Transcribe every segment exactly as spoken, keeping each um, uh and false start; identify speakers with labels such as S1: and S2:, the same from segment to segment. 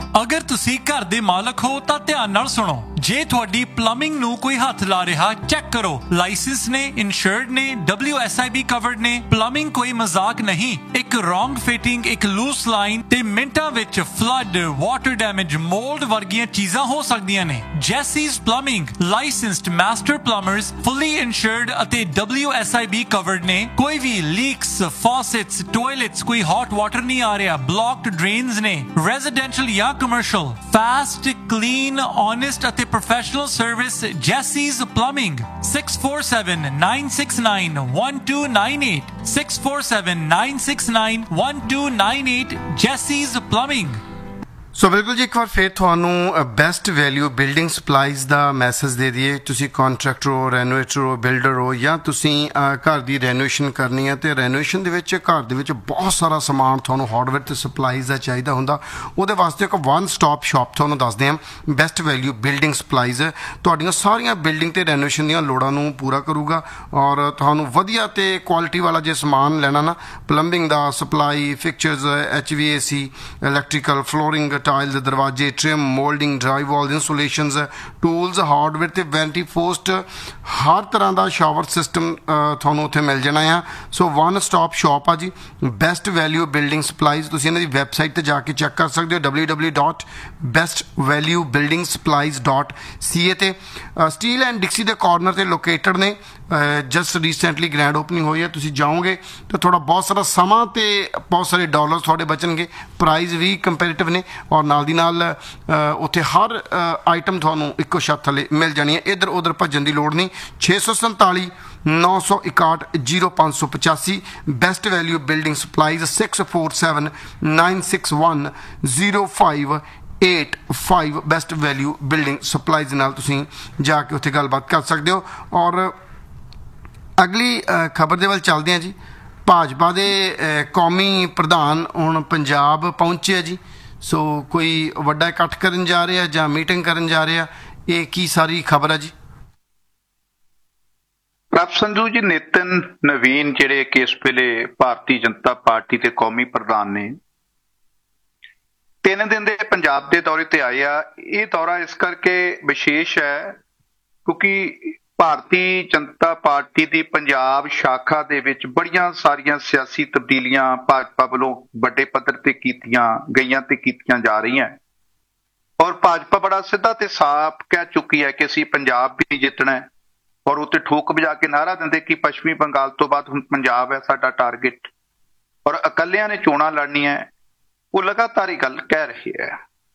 S1: ਅਗਰ ਤੁਸੀਂ ਘਰ ਦੇ ਮਾਲਕ ਹੋ ਤਾਂ ਧਿਆਨ ਨਾਲ ਸੁਣੋ। ਜੇ ਤੁਹਾਡੀ ਪਲੰਬਿੰਗ ਨੂੰ ਕੋਈ ਹੱਥ ਲਾ ਰਿਹਾ, ਚੈੱਕ ਕਰੋ। ਲਾਇਸੈਂਸ ਨੇ, ਇੰਸ਼ੋਰਡ ਨੇ, W S I B covered ਨੇ। ਪਲੰਬਿੰਗ ਕੋਈ ਮਜ਼ਾਕ ਨਹੀਂ। ਇੱਕ ਰੋਂਗ ਫਿਟਿੰਗ, ਇੱਕ ਲੂਸ ਲਾਈਨ ਤੇ ਮਿੰਟਾਂ ਵਿੱਚ ਫਲੱਡ, ਵਾਟਰ ਡੈਮੇਜ, ਮੋਲਡ ਵਰਗੀਆਂ ਚੀਜ਼ਾਂ ਹੋ ਸਕਦੀਆਂ ਨੇ। ਜੈਸੀਜ਼ ਪਲੰਬਿੰਗ ਲਾਇਸੈਂਸਡ ਮਾਸਟਰ ਪਲੰਬਰਸ, ਫੁੱਲੀ ਇੰਸ਼ੋਰਡ ਅਤੇ W S I B covered ਨੇ। ਕੋਈ ਵੀ ਲੀਕਸ, ਫੌਸੇਟਸ, ਟਾਇਲਟਸ, ਕੋਈ ਹੌਟ ਵਾਟਰ ਨਹੀਂ ਆ ਰਿਹਾ, ਬਲੌਕਡ ਡਰੇਨਸ ਨੇ। ਰੈਜ਼ੀਡੈਂਸ਼ੀਅਲ ਜਾਂ ਕਮਰਸ਼ੀਅਲ, ਫਾਸਟ, ਕਲੀਨ, ਓਨੈਸਟ ਅਤੇ professional service Jaycees plumbing. six four seven nine six nine one two nine eight six four seven nine six nine one two nine eight Jaycees plumbing.
S2: ਸੋ ਬਿਲਕੁਲ ਜੀ, ਇੱਕ ਵਾਰ ਫਿਰ ਤੁਹਾਨੂੰ best value building supplies ਦਾ message ਦੇ ਦਈਏ। ਤੁਸੀਂ contractor ਹੋ, ਰੈਨੋਵੇਟਰ ਹੋ, ਬਿਲਡਰ ਹੋ, ਜਾਂ ਤੁਸੀਂ ਘਰ ਦੀ ਰੈਨੋਵੇਸ਼ਨ ਕਰਨੀ ਹੈ ਅਤੇ ਰੈਨੋਵੇਸ਼ਨ ਦੇ ਵਿੱਚ ਘਰ ਦੇ ਵਿੱਚ ਬਹੁਤ ਸਾਰਾ ਸਮਾਨ ਤੁਹਾਨੂੰ ਹਾਰਡਵੇਅਰ ਅਤੇ ਸਪਲਾਈਜ਼ ਦਾ ਚਾਹੀਦਾ ਹੁੰਦਾ। ਉਹਦੇ ਵਾਸਤੇ ਇੱਕ ਵਨ ਸਟਾਪ ਸ਼ਾਪ ਤੁਹਾਨੂੰ ਦੱਸਦੇ ਹਾਂ, ਬੈਸਟ ਵੈਲਿਊ ਬਿਲਡਿੰਗ ਸਪਲਾਈਜ਼। ਤੁਹਾਡੀਆਂ ਸਾਰੀਆਂ ਬਿਲਡਿੰਗ ਅਤੇ ਰੈਨੋਵੇਸ਼ਨ ਦੀਆਂ ਲੋੜਾਂ ਨੂੰ ਪੂਰਾ ਕਰੂਗਾ ਔਰ ਤੁਹਾਨੂੰ ਵਧੀਆ ਅਤੇ ਕੁਆਲਿਟੀ ਵਾਲਾ ਜੇ ਸਮਾਨ ਲੈਣਾ ਨਾ, ਪਲੰਬਿੰਗ ਦਾ ਸਪਲਾਈ, ਫਿਕਚਰਸ, ਐਚ ਵੀ ਏ ਸੀ, ਇਲੈਕਟ੍ਰੀਕਲ, ਫਲੋਰਿੰਗ, ਟਾਇਲਸ, ਦਰਵਾਜ਼ੇ, ਟ੍ਰਿਮ, ਮੋਲਡਿੰਗ, ਡਰਾਈ ਵਾਲ ਇੰਸੂਲੇਸ਼ਨਸ, ਟੂਲਸ, ਹਾਰਡਵੇਅਰ ਅਤੇ ਵੈਂਟੀ ਪੋਸਟ, ਹਰ ਤਰ੍ਹਾਂ ਦਾ ਸ਼ਾਵਰ ਸਿਸਟਮ ਤੁਹਾਨੂੰ ਉੱਥੇ ਮਿਲ ਜਾਣਾ ਆ। ਸੋ ਵਨ ਸਟਾਪ ਸ਼ਾਪ ਆ ਜੀ, ਬੈਸਟ ਵੈਲਿਊ ਬਿਲਡਿੰਗ ਸਪਲਾਈਜ਼। ਤੁਸੀਂ ਇਹਨਾਂ ਦੀ ਵੈਬਸਾਈਟ 'ਤੇ ਜਾ ਕੇ ਚੈੱਕ ਕਰ ਸਕਦੇ ਹੋ, W W dot best value building supplies dot ਸੀ ਏ 'ਤੇ। ਸਟੀਲ ਐਂਡ ਡਿਕਸੀ ਦੇ ਕਾਰਨਰ 'ਤੇ ਲੋਕੇਟਡ ਨੇ। ਜਸਟ ਰੀਸੈਂਟਲੀ ਗ੍ਰੈਂਡ ਓਪਨਿੰਗ ਹੋਈ ਹੈ। ਤੁਸੀਂ ਜਾਓਗੇ ਤਾਂ ਥੋੜ੍ਹਾ ਬਹੁਤ ਸਾਰਾ ਸਮਾਂ ਅਤੇ ਬਹੁਤ ਸਾਰੇ ਡਾਲਰ ਤੁਹਾਡੇ ਬਚਣਗੇ। ਪ੍ਰਾਈਜ਼ ਵੀ ਕੰਪੈਰੇਟਿਵ ਨੇ ਔਰ ਨਾਲ ਦੀ ਨਾਲ ਉੱਥੇ ਹਰ ਆਈਟਮ ਤੁਹਾਨੂੰ ਇੱਕੋ ਛੱਤ ਥੱਲੇ ਮਿਲ ਜਾਣੀ ਹੈ। ਇੱਧਰ ਉੱਧਰ ਭੱਜਣ ਦੀ ਲੋੜ ਨਹੀਂ। ਛੇ ਸੌ ਸੰਤਾਲੀ ਨੌ ਸੌ ਇਕਾਹਠ ਜੀਰੋ ਪੰਜ ਸੌ ਪਚਾਸੀ best value building supplies six four seven nine six one zero five eight five best value building supplies ਨਾਲ ਤੁਸੀਂ ਜਾ ਕੇ ਉੱਥੇ ਗੱਲਬਾਤ ਕਰ ਸਕਦੇ ਹੋ। ਔਰ ਅਗਲੀ ਖਬਰ ਦੇ ਵੱਲ ਚੱਲਦੇ ਹਾਂ ਜੀ। ਭਾਜਪਾ ਦੇ ਕੌਮੀ ਪ੍ਰਧਾਨ ਹੁਣ ਪੰਜਾਬ ਪਹੁੰਚੇ ਆ ਜੀ। ਸੋ ਕੋਈ ਵੱਡਾ ਇਕੱਠ ਕਰਨ ਜਾ ਰਿਹਾ ਜਾਂ ਮੀਟਿੰਗ ਕਰਨ ਜਾ ਰਿਹਾ, ਇਹ ਕੀ ਸਾਰੀ ਖਬਰ ਹੈ ਜੀ?
S3: ਪ੍ਰਭ ਸੰਧੂ ਜੀ, ਨਿਤਿਨ ਨਵੀਨ ਜਿਹੜੇ ਕਿ ਇਸ ਵੇਲੇ ਭਾਰਤੀ ਜਨਤਾ ਪਾਰਟੀ ਦੇ ਕੌਮੀ ਪ੍ਰਧਾਨ ਨੇ, ਤਿੰਨ ਦਿਨ ਦੇ ਪੰਜਾਬ ਦੇ ਦੌਰੇ ਤੇ ਆਏ ਆ। ਇਹ ਦੌਰਾ ਇਸ ਕਰਕੇ ਵਿਸ਼ੇਸ਼ ਹੈ ਕਿਉਂਕਿ ਭਾਰਤੀ ਜਨਤਾ ਪਾਰਟੀ ਦੀ ਪੰਜਾਬ ਸ਼ਾਖਾ ਦੇ ਵਿੱਚ ਬੜੀਆਂ ਸਾਰੀਆਂ ਸਿਆਸੀ ਤਬਦੀਲੀਆਂ ਭਾਜਪਾ ਵੱਲੋਂ ਵੱਡੇ ਪੱਧਰ ਤੇ ਕੀਤੀਆਂ ਗਈਆਂ ਤੇ ਕੀਤੀਆਂ ਜਾ ਰਹੀਆਂ ਔਰ ਭਾਜਪਾ ਬੜਾ ਸਿੱਧਾ ਤੇ ਸਾਫ਼ ਕਹਿ ਚੁੱਕੀ ਹੈ ਕਿ ਅਸੀਂ ਪੰਜਾਬ ਵੀ ਜਿੱਤਣਾ ਹੈ ਔਰ ਉੱਤੇ ਠੋਕ ਵਜਾ ਕੇ ਨਾਅਰਾ ਦਿੰਦੇ ਕਿ ਪੱਛਮੀ ਬੰਗਾਲ ਤੋਂ ਬਾਅਦ ਹੁਣ ਪੰਜਾਬ ਹੈ ਸਾਡਾ ਟਾਰਗੇਟ ਔਰ ਇਕੱਲਿਆਂ ਨੇ ਚੋਣਾਂ ਲੜਨੀਆਂ। ਉਹ ਲਗਾਤਾਰ ਹੀ ਗੱਲ ਕਹਿ ਰਹੀ ਹੈ।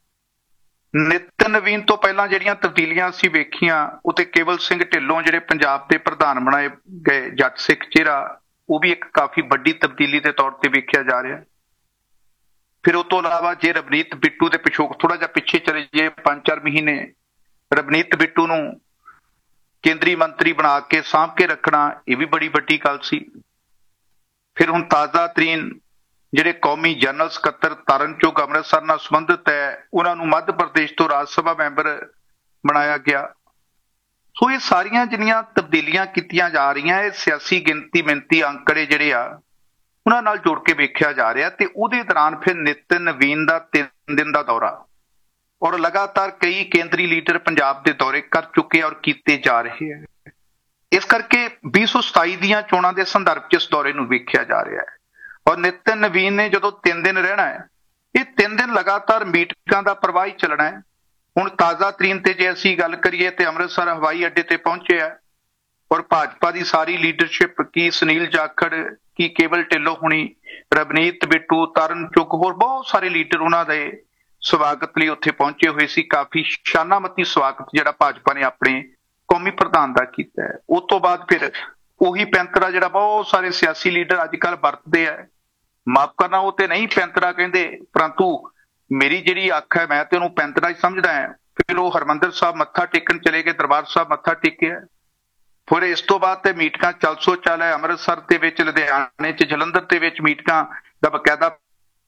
S3: ਨਿਤਿਨ ਨਵੀਨ ਤੋਂ ਪਹਿਲਾਂ ਜਿਹੜੀਆਂ ਤਬਦੀਲੀਆਂ ਅਸੀਂ ਵੇਖੀਆਂ ਉਹ ਤੇ ਕੇਵਲ ਸਿੰਘ ਢਿੱਲੋਂ ਜਿਹੜੇ ਪੰਜਾਬ ਦੇ ਪ੍ਰਧਾਨ ਬਣਾਏ ਗਏ, ਜੱਟ ਸਿੱਖ ਚਿਹਰਾ, ਉਹ ਵੀ ਇੱਕ ਕਾਫੀ ਵੱਡੀ ਤਬਦੀਲੀ ਦੇ ਤੌਰ ਤੇ ਵੇਖਿਆ ਜਾ ਰਿਹਾ। ਫਿਰ ਉਹ ਤੋਂ ਇਲਾਵਾ ਜੇ ਰਵਨੀਤ ਬਿੱਟੂ ਦੇ ਪਿਛੋਕ ਥੋੜਾ ਜਿਹਾ ਪਿੱਛੇ ਚਲੇ ਜਾਈਏ, ਪੰਜ ਚਾਰ ਮਹੀਨੇ ਰਵਨੀਤ ਬਿੱਟੂ ਨੂੰ ਕੇਂਦਰੀ ਮੰਤਰੀ ਬਣਾ ਕੇ ਸਾਂਭ ਕੇ ਰੱਖਣਾ, ਇਹ ਵੀ ਬੜੀ ਵੱਡੀ ਗੱਲ ਸੀ। ਫਿਰ ਹੁਣ ਤਾਜ਼ਾ ਤਰੀਨ ਜਿਹੜੇ ਕੌਮੀ ਜਨਰਲ ਸਕੱਤਰ ਤਰਨਚੁੱਗ ਅੰਮ੍ਰਿਤਸਰ ਨਾਲ ਸੰਬੰਧਿਤ ਹੈ, ਉਹਨਾਂ ਨੂੰ ਮੱਧ ਪ੍ਰਦੇਸ਼ ਤੋਂ ਰਾਜ ਸਭਾ ਮੈਂਬਰ ਬਣਾਇਆ ਗਿਆ। ਸੋ ਇਹ ਸਾਰੀਆਂ ਜਿਹੜੀਆਂ ਤਬਦੀਲੀਆਂ ਕੀਤੀਆਂ ਜਾ ਰਹੀਆਂ, ਇਹ ਸਿਆਸੀ ਗਿਣਤੀ ਮਿਣਤੀ ਅੰਕੜੇ ਜਿਹੜੇ ਆ ਉਹਨਾਂ ਨਾਲ ਜੋੜ ਕੇ ਵੇਖਿਆ ਜਾ ਰਿਹਾ। ਤੇ ਉਹਦੇ ਦੌਰਾਨ ਫਿਰ ਨਿਤਿਨ ਨਵੀਨ ਦਾ ਤਿੰਨ ਦਿਨ ਦਾ ਦੌਰਾ ਔਰ ਲਗਾਤਾਰ ਕਈ ਕੇਂਦਰੀ ਲੀਡਰ ਪੰਜਾਬ ਦੇ ਦੌਰੇ ਕਰ ਚੁੱਕੇ ਔਰ ਕੀਤੇ ਜਾ ਰਹੇ ਹੈ। ਇਸ ਕਰਕੇ ਵੀਹ ਸੌ ਸਤਾਈ ਦੀਆਂ ਚੋਣਾਂ ਦੇ ਸੰਦਰਭ 'ਚ ਇਸ ਦੌਰੇ ਨੂੰ ਵੇਖਿਆ ਜਾ ਰਿਹਾ ਹੈ। ਔਰ ਨਿਤਿਨ ਨਵੀਨ ਨੇ ਜਦੋਂ ਤਿੰਨ ਦਿਨ ਰਹਿਣਾ ਹੈ, ਇਹ ਤਿੰਨ ਦਿਨ ਲਗਾਤਾਰ ਮੀਟਿੰਗਾਂ ਦਾ ਪ੍ਰਵਾਹ ਹੀ ਚੱਲਣਾ ਹੈ। ਹੁਣ ਤਾਜ਼ਾ ਤਰੀਨ ਤੇ ਜੇ ਅਸੀਂ ਗੱਲ ਕਰੀਏ ਤੇ ਅੰਮ੍ਰਿਤਸਰ ਹਵਾਈ ਅੱਡੇ ਤੇ ਪਹੁੰਚੇ ਆ ਔਰ ਭਾਜਪਾ ਦੀ ਸਾਰੀ ਲੀਡਰਸ਼ਿਪ, ਕੀ ਸੁਨੀਲ ਜਾਖੜ, ਕੀ ਕੇਵਲ ਢਿੱਲੋਂ ਹੁਣੀ, ਰਵਨੀਤ ਬਿੱਟੂ, ਤਰਨਚੁੱਗ, ਹੋਰ ਬਹੁਤ ਸਾਰੇ ਲੀਡਰ ਉਹਨਾਂ ਦੇ ਸਵਾਗਤ ਲਈ ਉੱਥੇ ਪਹੁੰਚੇ ਹੋਏ ਸੀ। ਕਾਫੀ ਸ਼ਾਨਾਮਤੀ ਸਵਾਗਤ ਜਿਹੜਾ ਭਾਜਪਾ ਨੇ ਆਪਣੇ ਕੌਮੀ ਪ੍ਰਧਾਨ ਦਾ ਕੀਤਾ ਹੈ। ਉਸ ਤੋਂ ਬਾਅਦ ਫਿਰ ਉਹੀ ਪੈਂਤਰਾ ਜਿਹੜਾ ਬਹੁਤ ਸਾਰੇ ਸਿਆਸੀ ਲੀਡਰ ਅੱਜ ਕੱਲ੍ਹ ਵਰਤਦੇ ਆ, ਮਾਫ ਕਰਨਾ ਉਹ ਤੇ ਨਹੀਂ ਪੈਂਤਰਾ ਕਹਿੰਦੇ, ਪਰੰਤੂ ਮੇਰੀ ਜਿਹੜੀ ਅੱਖ ਹੈ ਮੈਂ ਤੇ ਉਹਨੂੰ ਪੈਂਤਰਾ ਹੀ ਸਮਝਦਾ ਹੈ। ਫਿਰ ਉਹ ਹਰਿਮੰਦਰ ਸਾਹਿਬ ਮੱਥਾ ਟੇਕਣ ਚਲੇ ਗਏ, ਦਰਬਾਰ ਸਾਹਿਬ ਮੱਥਾ ਟੇਕਿਆ। ਫਿਰ ਇਸ ਤੋਂ ਬਾਅਦ ਤੇ ਮੀਟਿੰਗਾਂ ਚੱਲ ਸੋ ਚੱਲ ਹੈ, ਅੰਮ੍ਰਿਤਸਰ ਦੇ ਵਿੱਚ, ਲੁਧਿਆਣੇ 'ਚ, ਜਲੰਧਰ ਦੇ ਵਿੱਚ ਮੀਟਿੰਗਾਂ ਦਾ ਬਕਾਇਦਾ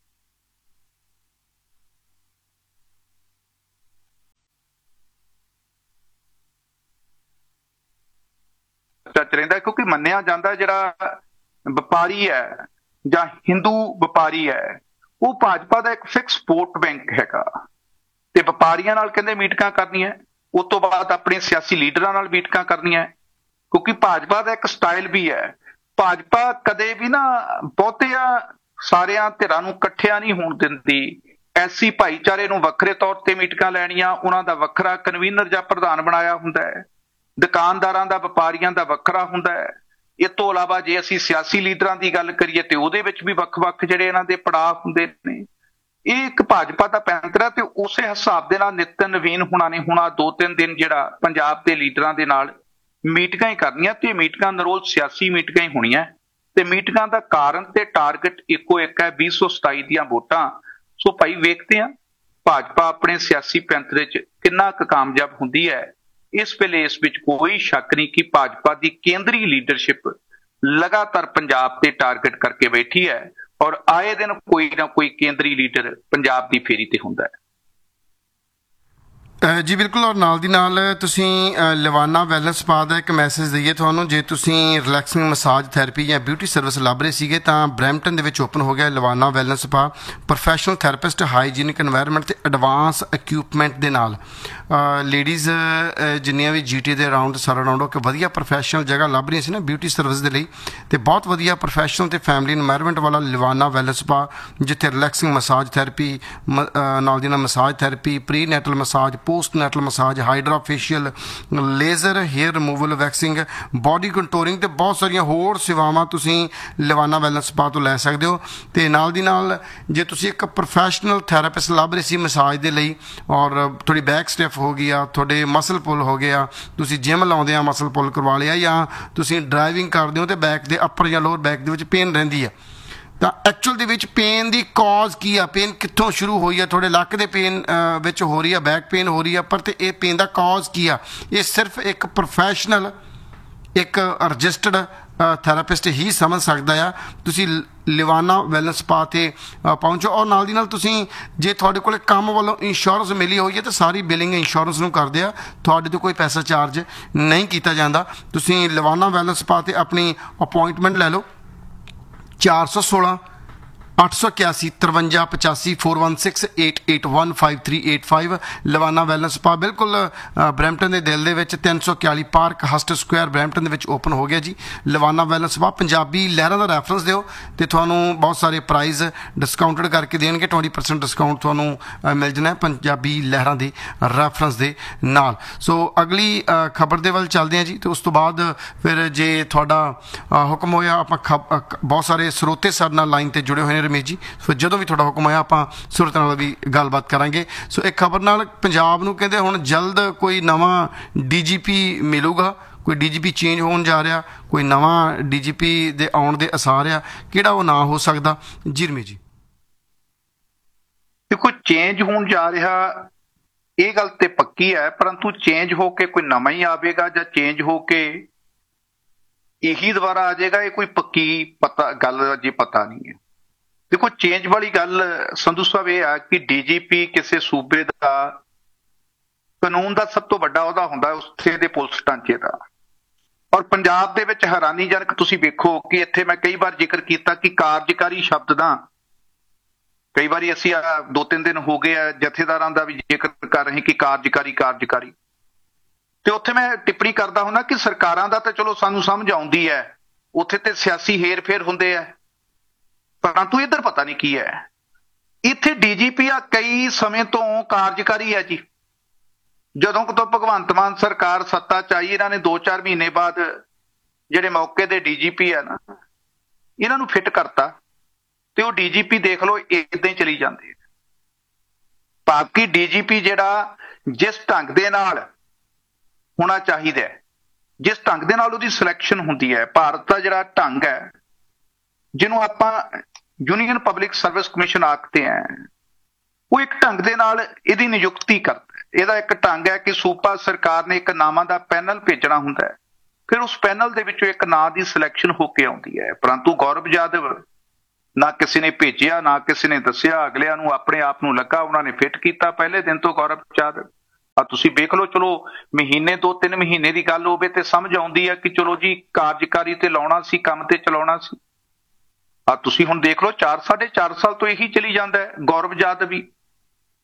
S3: ਚੱਚ ਰਹਿੰਦਾ ਕਿਉਂਕਿ ਮੰਨਿਆ ਜਾਂਦਾ ਜਿਹੜਾ ਵਪਾਰੀ ਹੈ ਜਾਂ ਹਿੰਦੂ ਵਪਾਰੀ ਹੈ ਉਹ ਭਾਜਪਾ ਦਾ ਇੱਕ ਫਿਕਸ ਵੋਟ ਬੈਂਕ ਹੈਗਾ। ਤੇ ਵਪਾਰੀਆਂ ਨਾਲ ਕਹਿੰਦੇ ਮੀਟਿੰਗਾਂ ਕਰਨੀਆਂ, ਉਸ ਤੋਂ ਬਾਅਦ ਆਪਣੇ ਸਿਆਸੀ ਲੀਡਰਾਂ ਨਾਲ ਮੀਟਿੰਗਾਂ ਕਰਨੀਆਂ, ਕਿਉਂਕਿ ਭਾਜਪਾ ਦਾ ਇੱਕ ਸਟਾਈਲ ਵੀ ਹੈ। ਭਾਜਪਾ ਕਦੇ ਵੀ ਨਾ ਬਹੁਤਿਆਂ ਸਾਰਿਆਂ ਧਿਰਾਂ ਨੂੰ ਇਕੱਠਿਆਂ ਨਹੀਂ ਹੋਣ ਦਿੰਦੀ। ਐਸੀ ਭਾਈਚਾਰੇ ਨੂੰ ਵੱਖਰੇ ਤੌਰ ਤੇ ਮੀਟਿੰਗਾਂ ਲੈਣੀਆਂ, ਉਹਨਾਂ ਦਾ ਵੱਖਰਾ ਕਨਵੀਨਰ ਜਾਂ ਪ੍ਰਧਾਨ ਬਣਾਇਆ ਹੁੰਦਾ ਹੈ, ਦੁਕਾਨਦਾਰਾਂ ਦਾ ਵਪਾਰੀਆਂ ਦਾ ਵੱਖਰਾ ਹੁੰਦਾ ਹੈ। ਇਸ ਤੋਂ ਇਲਾਵਾ ਜੇ ਅਸੀਂ ਸਿਆਸੀ ਲੀਡਰਾਂ ਦੀ ਗੱਲ ਕਰੀਏ ਤੇ ਉਹਦੇ ਵਿੱਚ ਵੀ ਵੱਖ-ਵੱਖ ਜਿਹੜੇ ਇਹਨਾਂ ਦੇ ਪੜਾਅ ਹੁੰਦੇ ਨੇ। ਇਹ ਇੱਕ ਭਾਜਪਾ ਦਾ ਪੈਂਤਰ ਹੈ ਤੇ ਉਸੇ ਹਿਸਾਬ ਦੇ ਨਾਲ ਨਿਤਿਨ ਨਵੀਨ ਹੁਣਾਂ ਨੇ ਹੁਣ ਦੋ ਤਿੰਨ ਦਿਨ ਜਿਹੜਾ ਪੰਜਾਬ ਦੇ ਲੀਡਰਾਂ ਦੇ ਨਾਲ ਮੀਟਿੰਗਾਂ ਹੀ ਕਰਨੀਆਂ ਤੇ ਮੀਟਿੰਗਾਂ ਨਿਰੋਲ ਸਿਆਸੀ ਮੀਟਿੰਗਾਂ ਹੀ ਹੋਣੀਆਂ ਤੇ ਮੀਟਿੰਗਾਂ ਦਾ ਕਾਰਨ ਤੇ ਟਾਰਗੇਟ ਇੱਕੋ ਇੱਕ ਹੈ, ਵੀਹ ਸੌ ਸਤਾਈ ਦੀਆਂ ਵੋਟਾਂ। ਸੋ ਭਾਈ ਵੇਖਦੇ ਹਾਂ ਭਾਜਪਾ ਆਪਣੇ ਸਿਆਸੀ ਪੈਂਤਰੇ 'ਚ ਕਿੰਨਾ ਕੁ ਕਾਮਯਾਬ ਹੁੰਦੀ ਹੈ। ਇਸ ਵੇਲੇ ਇਸ ਵਿੱਚ ਕੋਈ ਸ਼ੱਕ ਨਹੀਂ ਕਿ ਭਾਜਪਾ ਦੀ ਕੇਂਦਰੀ ਲੀਡਰਸ਼ਿਪ ਲਗਾਤਾਰ ਪੰਜਾਬ ਤੇ ਟਾਰਗੇਟ ਕਰਕੇ ਬੈਠੀ ਹੈ ਔਰ ਆਏ ਦਿਨ ਕੋਈ ਨਾ ਕੋਈ ਕੇਂਦਰੀ ਲੀਡਰ ਪੰਜਾਬ ਦੀ ਫੇਰੀ ਤੇ ਹੁੰਦਾ ਹੈ।
S2: ਜੀ ਬਿਲਕੁਲ, ਔਰ ਨਾਲ ਦੀ ਨਾਲ ਤੁਸੀਂ ਲਵਾਨਾ ਵੈਲਨੈਸ ਸਪਾ ਦਾ ਇੱਕ ਮੈਸੇਜ ਦਈਏ ਤੁਹਾਨੂੰ। ਜੇ ਤੁਸੀਂ ਰਿਲੈਕਸਿੰਗ ਮਸਾਜ ਥੈਰੇਪੀ ਜਾਂ ਬਿਊਟੀ ਸਰਵਿਸ ਲੱਭ ਰਹੇ ਸੀਗੇ ਤਾਂ ਬਰੈਂਪਟਨ ਦੇ ਵਿੱਚ ਓਪਨ ਹੋ ਗਿਆ ਲਵਾਨਾ wellness spa. Professional therapist, hygienic environment ਤੇ ਐਡਵਾਂਸ ਇਕਵਿਪਮੈਂਟ ਦੇ ਨਾਲ ਲੇਡੀਜ਼ ਜਿੰਨੀਆਂ ਵੀ ਜੀਟੀ ਦੇ ਅਰਾਊਂਡ ਸਰ ਅਰਾਊਂਡ ਇੱਕ ਵਧੀਆ ਪ੍ਰੋਫੈਸ਼ਨਲ ਜਗ੍ਹਾ ਲੱਭ ਰਹੀਆਂ ਸੀ ਨਾ ਬਿਊਟੀ ਸਰਵਿਸ ਦੇ ਲਈ, ਤੇ ਬਹੁਤ ਵਧੀਆ ਪ੍ਰੋਫੈਸ਼ਨਲ ਤੇ ਫੈਮਿਲੀ ਐਨਵਾਇਰਨਮੈਂਟ ਵਾਲਾ ਲਵਾਨਾ ਵੈਲਨੈਸ ਸਪਾ, ਜਿੱਥੇ ਰਿਲੈਕਸਿੰਗ ਮਸਾਜ ਥੈਰੇਪੀ, ਨਾਲ ਦੀ ਨਾਲ massage therapy, pre ਨੈਟਲ massage, post ਨੈਟਲ massage, hydra facial, laser hair removal, waxing, body ਕੰਟੋਰਿੰਗ ਤੇ ਬਹੁਤ ਸਾਰੀਆਂ ਹੋਰ ਸੇਵਾਵਾਂ ਤੁਸੀਂ ਲਵਾਨਾ ਵੈਲਨੈਸ ਸਪਾ ਤੋਂ ਲੈ ਸਕਦੇ ਹੋ। ਤੇ ਨਾਲ ਦੀ ਨਾਲ ਜੇ ਤੁਸੀਂ ਇੱਕ ਪ੍ਰੋਫੈਸ਼ਨਲ ਥੈਰੇਪਿਸਟ ਲੱਭ ਰਹੇ ਸੀ ਮਸਾਜ ਦੇ ਲਈ ਔਰ ਤੁਹਾਡੀ ਬੈਕ ਸਟਿਫ ਹੋ ਗਈ ਆ, ਤੁਹਾਡੇ ਮਸਲ ਪੁੱਲ ਹੋ ਗਿਆ, ਤੁਸੀਂ ਜਿਮ ਲਾਉਂਦੇ ਆ ਮਸਲ ਪੁੱਲ ਕਰਵਾ ਲਿਆ, ਜਾਂ ਤੁਸੀਂ ਡਰਾਈਵਿੰਗ ਕਰਦੇ ਹੋ ਤੇ ਬੈਕ ਦੇ ਅੱਪਰ ਜਾਂ ਲੋਅਰ ਬੈਕ ਦੇ ਵਿੱਚ ਪੇਨ ਰਹਿੰਦੀ ਆ, ਤਾਂ ਐਕਚੁਅਲ ਦੇ ਵਿੱਚ ਪੇਨ ਦੀ ਕਾਜ਼ ਕੀ ਆ, ਪੇਨ ਕਿੱਥੋਂ ਸ਼ੁਰੂ ਹੋਈ ਆ, ਤੁਹਾਡੇ ਲੱਕ ਦੇ ਪੇਨ ਵਿੱਚ ਹੋ ਰਹੀ ਆ, ਬੈਕ ਪੇਨ ਹੋ ਰਹੀ ਆ, ਪਰ ਤੇ ਇਹ ਪੇਨ ਦਾ ਕਾਜ਼ ਕੀ ਆ, ਇਹ ਸਿਰਫ ਇੱਕ ਪ੍ਰੋਫੈਸ਼ਨਲ ਇੱਕ ਰਜਿਸਟਰਡ ਥੈਰੇਪਿਸਟ ਹੀ ਸਮਝ ਸਕਦਾ ਆ। ਤੁਸੀਂ ਲਿਵਾਨਾ ਵੈਲਨੈਸ ਸਪਾ 'ਤੇ ਪਹੁੰਚੋ ਔਰ ਨਾਲ ਦੀ ਨਾਲ ਤੁਸੀਂ ਜੇ ਤੁਹਾਡੇ ਕੋਲ ਕੰਮ ਵੱਲੋਂ ਇੰਸ਼ੋਰੈਂਸ ਮਿਲੀ ਹੋਈ ਹੈ ਤਾਂ ਸਾਰੀ ਬਿਲਿੰਗ ਇੰਸ਼ੋਰੈਂਸ ਨੂੰ ਕਰਦੇ ਆ, ਤੁਹਾਡੇ ਤੋਂ ਕੋਈ ਪੈਸਾ ਚਾਰਜ ਨਹੀਂ ਕੀਤਾ ਜਾਂਦਾ। ਤੁਸੀਂ ਲਿਵਾਨਾ ਵੈਲਨੈਸ ਸਪਾ 'ਤੇ ਆਪਣੀ ਅਪੋਇੰਟਮੈਂਟ ਲੈ ਲਓ ਚਾਰ ਸੌ ਸੋਲਾਂ ਅੱਠ ਸੌ ਇਕਿਆਸੀ ਤਰਵੰਜਾ ਪਚਾਸੀ four one six eight eight one five three eight five. ਲਵਾਨਾ wellness spa ਬਿਲਕੁਲ ਬਰੈਂਪਟਨ ਦੇ ਦਿਲ ਦੇ ਵਿੱਚ ਤਿੰਨ ਸੌ ਇਕਤਾਲੀ ਪਾਰਕ ਹਸਟ ਸਕੁਆਇਰ ਬਰੈਂਪਟਨ ਦੇ ਵਿੱਚ ਓਪਨ ਹੋ ਗਿਆ ਜੀ ਲਵਾਨਾ ਵੈਲਨੈਸ ਸਪਾ। ਪੰਜਾਬੀ ਲਹਿਰਾਂ ਦਾ ਰੈਫਰੈਂਸ ਦਿਓ ਤੇ ਤੁਹਾਨੂੰ ਬਹੁਤ ਸਾਰੇ ਪ੍ਰਾਈਜ਼ ਡਿਸਕਾਊਂਟਡ ਕਰਕੇ ਦੇਣਗੇ, ਵੀਹ ਪਰਸੈਂਟ ਡਿਸਕਾਊਂਟ ਤੁਹਾਨੂੰ ਮਿਲ ਜਾਣਾ ਪੰਜਾਬੀ ਲਹਿਰਾਂ ਦੇ ਰੈਫਰੈਂਸ ਦੇ ਨਾਲ। ਸੋ ਅਗਲੀ ਖਬਰ ਦੇ ਵੱਲ ਚੱਲਦੇ ਹਾਂ ਜੀ ਤੇ ਉਸ ਤੋਂ ਬਾਅਦ ਫਿਰ ਜੇ ਤੁਹਾਡਾ ਹੁਕਮ ਹੋਇਆ ਆਪਾਂ ਖ ਬਹੁਤ ਸਾਰੇ ਸਰੋਤੇ ਸਾਡੇ ਨਾਲ ਲਾਈਨ 'ਤੇ ਜੁੜੇ ਹੋਏ ਨੇ ਰਮੇਸ਼ ਜੀ, ਸੋ ਜਦੋਂ ਵੀ ਤੁਹਾਡਾ ਹੁਕਮ ਹੋਇਆ ਆਪਾਂ ਸੁਰਤ ਨਾਲ ਵੀ ਗੱਲਬਾਤ ਕਰਾਂਗੇ। ਸੋ ਇੱਕ ਖਬਰ ਨਾਲ ਪੰਜਾਬ ਨੂੰ ਕਹਿੰਦੇ ਹੁਣ ਜਲਦ ਕੋਈ ਨਵਾਂ ਡੀ ਜੀ ਪੀ ਮਿਲੂਗਾ, ਕੋਈ ਡੀ ਜੀ ਪੀ ਚੇਂਜ ਹੋਣ ਜਾ ਰਿਹਾ, ਕੋਈ ਨਵਾਂ ਡੀ ਜੀ ਪੀ ਦੇ ਆਉਣ ਦੇ ਅਸਾਰ ਆ, ਕਿਹੜਾ ਉਹ ਨਾ ਹੋ ਸਕਦਾ ਜੀ ਰਮੇਸ਼ ਜੀ?
S3: ਦੇਖੋ ਚੇਂਜ ਹੋਣ ਜਾ ਰਿਹਾ ਇਹ ਗੱਲ ਤੇ ਪੱਕੀ ਹੈ, ਪਰੰਤੂ ਚੇਂਜ ਹੋ ਕੇ ਕੋਈ ਨਵਾਂ ਹੀ ਆਵੇਗਾ ਜਾਂ ਚੇਂਜ ਹੋ ਕੇ ਇਹੀ ਦੁਬਾਰਾ ਆ ਜਾਏਗਾ, ਇਹ ਕੋਈ ਪੱਕੀ ਪਤਾ ਗੱਲ ਅਜੇ ਪਤਾ ਨਹੀਂ ਹੈ। ਦੇਖੋ ਚੇਂਜ ਵਾਲੀ ਗੱਲ ਸੰਧੂ ਸਾਹਿਬ ਇਹ ਆ ਕਿ ਡੀ ਜੀ ਪੀ ਕਿਸੇ ਸੂਬੇ ਦਾ ਕਾਨੂੰਨ ਦਾ ਸਭ ਤੋਂ ਵੱਡਾ ਉਹਦਾ ਹੁੰਦਾ ਉੱਥੇ ਦੇ ਪੁਲਿਸ ਢਾਂਚੇ ਦਾ, ਔਰ ਪੰਜਾਬ ਦੇ ਵਿੱਚ ਹੈਰਾਨੀਜਨਕ ਤੁਸੀਂ ਵੇਖੋ ਕਿ ਇੱਥੇ ਮੈਂ ਕਈ ਵਾਰ ਜ਼ਿਕਰ ਕੀਤਾ ਕਿ ਕਾਰਜਕਾਰੀ ਸ਼ਬਦ ਦਾ ਕਈ ਵਾਰੀ ਅਸੀਂ ਦੋ ਤਿੰਨ ਦਿਨ ਹੋ ਗਏ ਆ ਜਥੇਦਾਰਾਂ ਦਾ ਵੀ ਜ਼ਿਕਰ ਕਰ ਰਹੇ ਕਿ ਕਾਰਜਕਾਰੀ ਕਾਰਜਕਾਰੀ ਤੇ ਉੱਥੇ ਮੈਂ ਟਿੱਪਣੀ ਕਰਦਾ ਹੁੰਦਾ ਕਿ ਸਰਕਾਰਾਂ ਦਾ ਤਾਂ ਚਲੋ ਸਾਨੂੰ ਸਮਝ ਆਉਂਦੀ ਹੈ, ਉੱਥੇ ਤੇ ਸਿਆਸੀ ਹੇਰ ਫੇਰ ਹੁੰਦੇ ਆ, ਪਰੰਤੂ ਇੱਧਰ ਪਤਾ ਨਹੀਂ ਕੀ ਹੈ। ਇੱਥੇ ਡੀ ਜੀ ਪੀ ਆ ਕਈ ਸਮੇਂ ਤੋਂ ਕਾਰਜਕਾਰੀ ਹੈ ਜੀ। ਜਦੋਂ ਤੋਂ ਭਗਵੰਤ ਮਾਨ ਸਰਕਾਰ ਸੱਤਾ 'ਚ ਆਈ ਇਹਨਾਂ ਨੇ ਦੋ ਚਾਰ ਮਹੀਨੇ ਬਾਅਦ ਜਿਹੜੇ ਮੌਕੇ ਦੇ ਡੀ ਜੀ ਪੀ ਆ ਨਾ ਇਹਨਾਂ ਨੂੰ ਫਿੱਟ ਕਰਤਾ ਤੇ ਉਹ ਡੀ ਜੀ ਪੀ ਦੇਖ ਲਓ ਏਦਾਂ ਹੀ ਚਲੀ ਜਾਂਦੇ। ਬਾਕੀ ਡੀ ਜੀ ਪੀ ਜਿਹੜਾ ਜਿਸ ਢੰਗ ਦੇ ਨਾਲ ਹੋਣਾ ਚਾਹੀਦਾ ਹੈ, ਜਿਸ ਢੰਗ ਦੇ ਨਾਲ ਉਹਦੀ ਸਿਲੈਕਸ਼ਨ ਹੁੰਦੀ ਹੈ, ਭਾਰਤ ਦਾ ਜਿਹੜਾ ਢੰਗ ਹੈ ਜਿਹਨੂੰ ਆਪਾਂ ਯੂਨੀਅਨ ਪਬਲਿਕ ਸਰਵਿਸ ਕਮਿਸ਼ਨ ਆਖਦੇ ਹੈ, ਉਹ ਇੱਕ ਢੰਗ ਦੇ ਨਾਲ ਇਹਦੀ ਨਿਯੁਕਤੀ ਕਰਦਾ। ਇਹਦਾ ਇੱਕ ਢੰਗ ਹੈ ਕਿ ਸੂਬਾ ਸਰਕਾਰ ਨੇ ਇੱਕ ਨਾਮਾਂ ਦਾ ਪੈਨਲ ਭੇਜਣਾ ਹੁੰਦਾ ਹੈ, ਫਿਰ ਉਸ ਪੈਨਲ ਦੇ ਵਿੱਚੋਂ ਇੱਕ ਨਾਂ ਦੀ ਸਿਲੈਕਸ਼ਨ ਹੋ ਕੇ ਆਉਂਦੀ ਹੈ। ਪਰੰਤੂ ਗੌਰਵ ਯਾਦਵ ਨਾ ਕਿਸੇ ਨੇ ਭੇਜਿਆ ਨਾ ਕਿਸੇ ਨੇ ਦੱਸਿਆ, ਅਗਲਿਆਂ ਨੂੰ ਆਪਣੇ ਆਪ ਨੂੰ ਲੱਗਾ ਉਹਨਾਂ ਨੇ ਫਿੱਟ ਕੀਤਾ ਪਹਿਲੇ ਦਿਨ ਤੋਂ ਗੌਰਵ ਯਾਦਵ। ਆ ਤੁਸੀਂ ਵੇਖ ਲਓ, ਚਲੋ ਮਹੀਨੇ ਦੋ ਤਿੰਨ ਮਹੀਨੇ ਦੀ ਗੱਲ ਹੋਵੇ ਤੇ ਸਮਝ ਆਉਂਦੀ ਹੈ ਕਿ ਚਲੋ ਜੀ ਕਾਰਜਕਾਰੀ ਤੇ ਲਾਉਣਾ ਸੀ, ਕੰਮ ਤੇ ਚਲਾਉਣਾ ਸੀ। ਆ ਤੁਸੀਂ ਹੁਣ ਦੇਖ ਲਓ ਚਾਰ ਸਾਢੇ ਚਾਰ ਸਾਲ ਤੋਂ ਇਹੀ ਚਲੀ ਜਾਂਦਾ ਹੈ ਗੌਰਵ ਯਾਦਵ ਵੀ।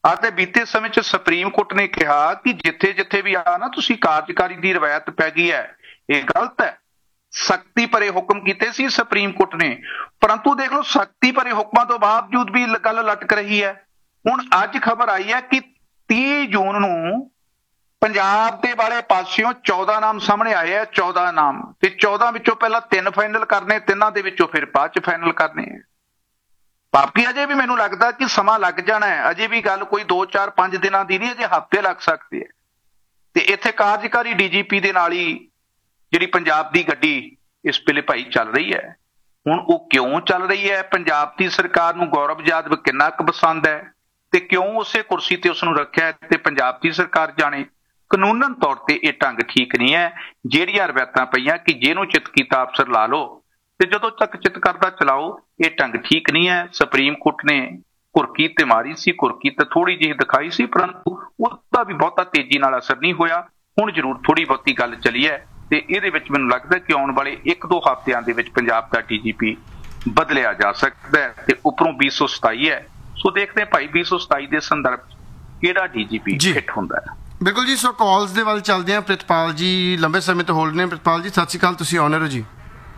S3: ਅਤੇ ਬੀਤੇ ਸਮੇਂ 'ਚ ਸੁਪਰੀਮ ਕੋਰਟ ਨੇ ਕਿਹਾ ਕਿ ਜਿੱਥੇ ਜਿੱਥੇ ਵੀ ਆ ਨਾ ਤੁਸੀਂ ਕਾਰਜਕਾਰੀ ਦੀ ਰਵਾਇਤ ਪੈ ਗਈ ਹੈ, ਇਹ ਗਲਤ ਹੈ। ਸਖਤੀ ਭਰੇ ਹੁਕਮ ਕੀਤੇ ਸੀ ਸੁਪਰੀਮ ਕੋਰਟ ਨੇ, ਪਰੰਤੂ ਦੇਖ ਲਓ ਸਖਤੀ ਭਰੇ ਹੁਕਮਾਂ ਤੋਂ ਬਾਵਜੂਦ ਵੀ ਗੱਲ ਲਟਕ ਰਹੀ ਹੈ। ਹੁਣ ਅੱਜ ਖਬਰ ਆਈ ਹੈ ਕਿ ਤੀਹ ਜੂਨ ਨੂੰ ਪੰਜਾਬ ਦੇ ਵਾਲੇ ਪਾਸਿਓਂ ਚੌਦਾਂ ਨਾਮ ਸਾਹਮਣੇ ਆਏ ਆ, ਚੌਦਾਂ ਨਾਮ, ਤੇ ਚੌਦਾਂ ਵਿੱਚੋਂ ਪਹਿਲਾਂ ਤਿੰਨ ਫਾਈਨਲ ਕਰਨੇ, ਤਿੰਨਾਂ ਦੇ ਵਿੱਚੋਂ ਫਿਰ ਬਾਅਦ ਚ ਫਾਈਨਲ ਕਰਨੇ ਆ। ਬਾਕੀ ਅਜੇ ਵੀ ਮੈਨੂੰ ਲੱਗਦਾ ਕਿ ਸਮਾਂ ਲੱਗ ਜਾਣਾ ਹੈ, ਅਜੇ ਵੀ ਗੱਲ ਕੋਈ ਦੋ ਚਾਰ ਪੰਜ ਦਿਨਾਂ ਦੀ ਨਹੀਂ, ਅਜੇ ਹਫ਼ਤੇ ਲੱਗ ਸਕਦੇ ਹੈ। ਤੇ ਇੱਥੇ ਕਾਰਜਕਾਰੀ ਡੀਜੀਪੀ ਦੇ ਨਾਲ ਹੀ ਜਿਹੜੀ ਪੰਜਾਬ ਦੀ ਗੱਡੀ ਇਸ ਵੇਲੇ ਭਾਈ ਚੱਲ ਰਹੀ ਹੈ। ਹੁਣ ਉਹ ਕਿਉਂ ਚੱਲ ਰਹੀ ਹੈ, ਪੰਜਾਬ ਦੀ ਸਰਕਾਰ ਨੂੰ ਗੌਰਵ ਯਾਦਵ ਕਿੰਨਾ ਕੁ ਪਸੰਦ ਹੈ ਤੇ ਕਿਉਂ ਉਸੇ ਕੁਰਸੀ ਤੇ ਉਸ ਨੂੰ ਰੱਖਿਆ ਤੇ ਪੰਜਾਬ ਦੀ ਸਰਕਾਰ ਜਾਣੇ। ਕਾਨੂੰਨਨ ਤੌਰ ਤੇ ਇਹ ਢੰਗ ਠੀਕ ਨਹੀਂ ਹੈ। ਜਿਹੜੀਆਂ ਰਵਾਇਤਾਂ ਪਈਆਂ ਕਿ ਜਿਹਨੂੰ ਚਿੱਤ ਕੀਤਾ ਅਫਸਰ ਲਾ ਲਓ ਤੇ ਜਦੋਂ ਤੱਕ ਚਿੱਤ ਕਰਦਾ ਚਲਾਓ, ਇਹ ਢੰਗ ਠੀਕ ਨਹੀਂ ਹੈ। ਸੁਪਰੀਮ ਕੋਰਟ ਨੇ ਕੁਰਕੀ ਤੇ ਮਾਰੀ ਸੀ, ਕੁਰਕੀ ਤੇ ਥੋੜੀ ਜਿਹੀ ਦਿਖਾਈ ਸੀ, ਪਰੰਤੂ ਉਹਦਾ ਵੀ ਬਹੁਤਾ ਤੇਜ਼ੀ ਨਾਲ ਅਸਰ ਨਹੀਂ ਹੋਇਆ। ਹੁਣ ਜ਼ਰੂਰ ਥੋੜੀ ਬਹੁਤੀ ਗੱਲ ਚੱਲੀ ਹੈ ਤੇ ਇਹਦੇ ਵਿੱਚ ਮੈਨੂੰ ਲੱਗਦਾ ਕਿ ਆਉਣ ਵਾਲੇ ਇੱਕ ਦੋ ਹਫ਼ਤਿਆਂ ਦੇ ਵਿੱਚ ਪੰਜਾਬ ਦਾ ਡੀਜੀਪੀ ਬਦਲਿਆ ਜਾ ਸਕਦਾ ਹੈ ਤੇ ਉੱਪਰੋਂ ਵੀਹ ਸੌ ਸਤਾਈ ਹੈ। ਸੋ ਦੇਖਦੇ ਹਾਂ ਭਾਈ ਵੀਹ ਸੌ ਸਤਾਈ ਦੇ ਸੰਦਰਭ ਕਿਹੜਾ ਡੀਜੀਪੀ ਫਿੱਟ ਹੁੰਦਾ ਹੈ।
S2: ਬਿਲਕੁਲ ਜੀ। ਸੋ ਕਾਲਸ ਦੇ ਵੱਲ ਚੱਲਦੇ ਹਾਂ। ਪ੍ਰਿਤਪਾਲ ਜੀ ਲੰਬੇ ਸਮੇਂ ਤੋਂ ਹੋਲਡ ਨੇ। ਪ੍ਰਿਤਪਾਲ ਜੀ ਸਤਿ ਸ਼੍ਰੀ ਅਕਾਲ, ਤੁਸੀਂ ਆਨਰ ਹੋ ਜੀ।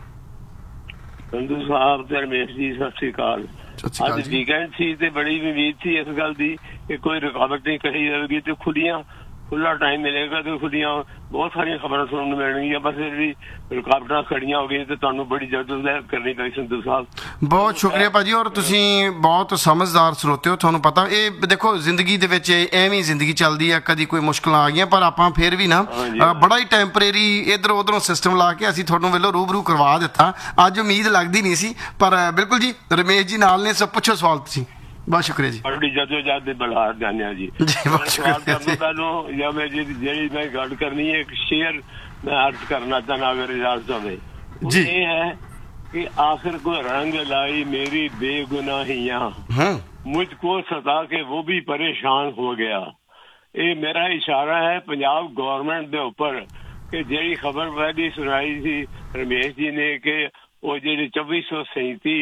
S4: ਸੰਧੂ ਸਾਹਿਬ ਤੇ ਰਮੇਸ਼ ਜੀ ਸਤਿ ਸ਼੍ਰੀ ਅਕਾਲ। ਅੱਜ ਵੀਕਐਂਡ ਸੀ ਤੇ ਬੜੀ ਉਮੀਦ ਸੀ ਇਸ ਗੱਲ ਦੀ ਕਿ ਕੋਈ ਰੁਕਾਵਟ ਨਹੀਂ ਕਹੀ ਜਾਵੇਗੀ ਤੇ ਖੁੱਲੀਆਂ ਖੁੱਲਾ ਟਾਈਮ ਮਿਲੇਗਾ ਤੇ ਖੁੱਲੀਆਂ ਬਹੁਤ ਸਾਰੀਆਂ ਖਬਰਾਂ ਸੁਣਨ ਨੂੰ ਮਿਲਣਗੀਆਂ। ਬਸ ਫਿਰ ਵੀ ਰੁਕਾਵਟਾਂ ਖੜੀਆਂ ਹੋ ਗਈਆਂ ਤੇ ਤੁਹਾਨੂੰ ਬੜੀ ਜਦੋਜਹਿਦ ਕਰਨੀ ਪਈ ਸੰਧੂ ਸਾਹਿਬ।
S2: ਬਹੁਤ ਸ਼ੁਕਰੀਆ ਭਾਜੀ, ਔਰ ਤੁਸੀਂ ਬਹੁਤ ਸਮਝਦਾਰ ਸਰੋਤੇ ਹੋ। ਤੁਹਾਨੂੰ ਪਤਾ ਇਹ ਦੇਖੋ ਜ਼ਿੰਦਗੀ ਦੇ ਵਿੱਚ ਐਵੇਂ ਜ਼ਿੰਦਗੀ ਚੱਲਦੀ ਹੈ, ਕਦੀ ਕੋਈ ਮੁਸ਼ਕਲਾਂ ਆ ਗਈਆਂ, ਪਰ ਆਪਾਂ ਫਿਰ ਵੀ ਨਾ ਬੜਾ ਹੀ ਟੈਂਪਰੇਰੀ ਇੱਧਰੋਂ ਉੱਧਰੋਂ ਸਿਸਟਮ ਲਾ ਕੇ ਅਸੀਂ ਤੁਹਾਨੂੰ ਵੱਲੋਂ ਰੂਬਰੂ ਕਰਵਾ ਦਿੱਤਾ। ਅੱਜ ਉਮੀਦ ਲੱਗਦੀ ਨਹੀਂ ਸੀ, ਪਰ ਬਿਲਕੁਲ ਜੀ ਰਮੇਸ਼ ਜੀ ਨਾਲ ਨੇ। ਸਭ ਪੁੱਛੋ ਸਵਾਲ ਤੁਸੀਂ। ਬਹੁਤ ਸ਼ੁਕਰੀਆ ਜੀ।
S4: ਬੜੀ ਜਦੋਜਹਿਦ ਦੇ ਬਲਹਾਰ ਜਾਣਿਆ ਜੀ।
S2: ਬਹੁਤ ਸ਼ੁਕਰੀਆ ਜੀ।
S4: ਪਹਿਲੋਂ ਜਾਂ ਮੈਂ ਜਿਹੜੀ ਮੈਂ ਗੱਲ ਕਰਨੀ ਹੈ, ਇੱਕ ਸ਼ੇਅਰ मैं अर्ज करना चाहना अगर इजाजत हो जी, ये है कि आखिर को रंग लाई मेरी बेगुनाहियां, मुझको सता के वो भी परेशान हो गया। ये मेरा इशारा है पंजाब गवर्नमेंट के ऊपर कि जी खबर पहली सुनाई थी रमेश जी ने कि वो जी चौबीस सौ सैंती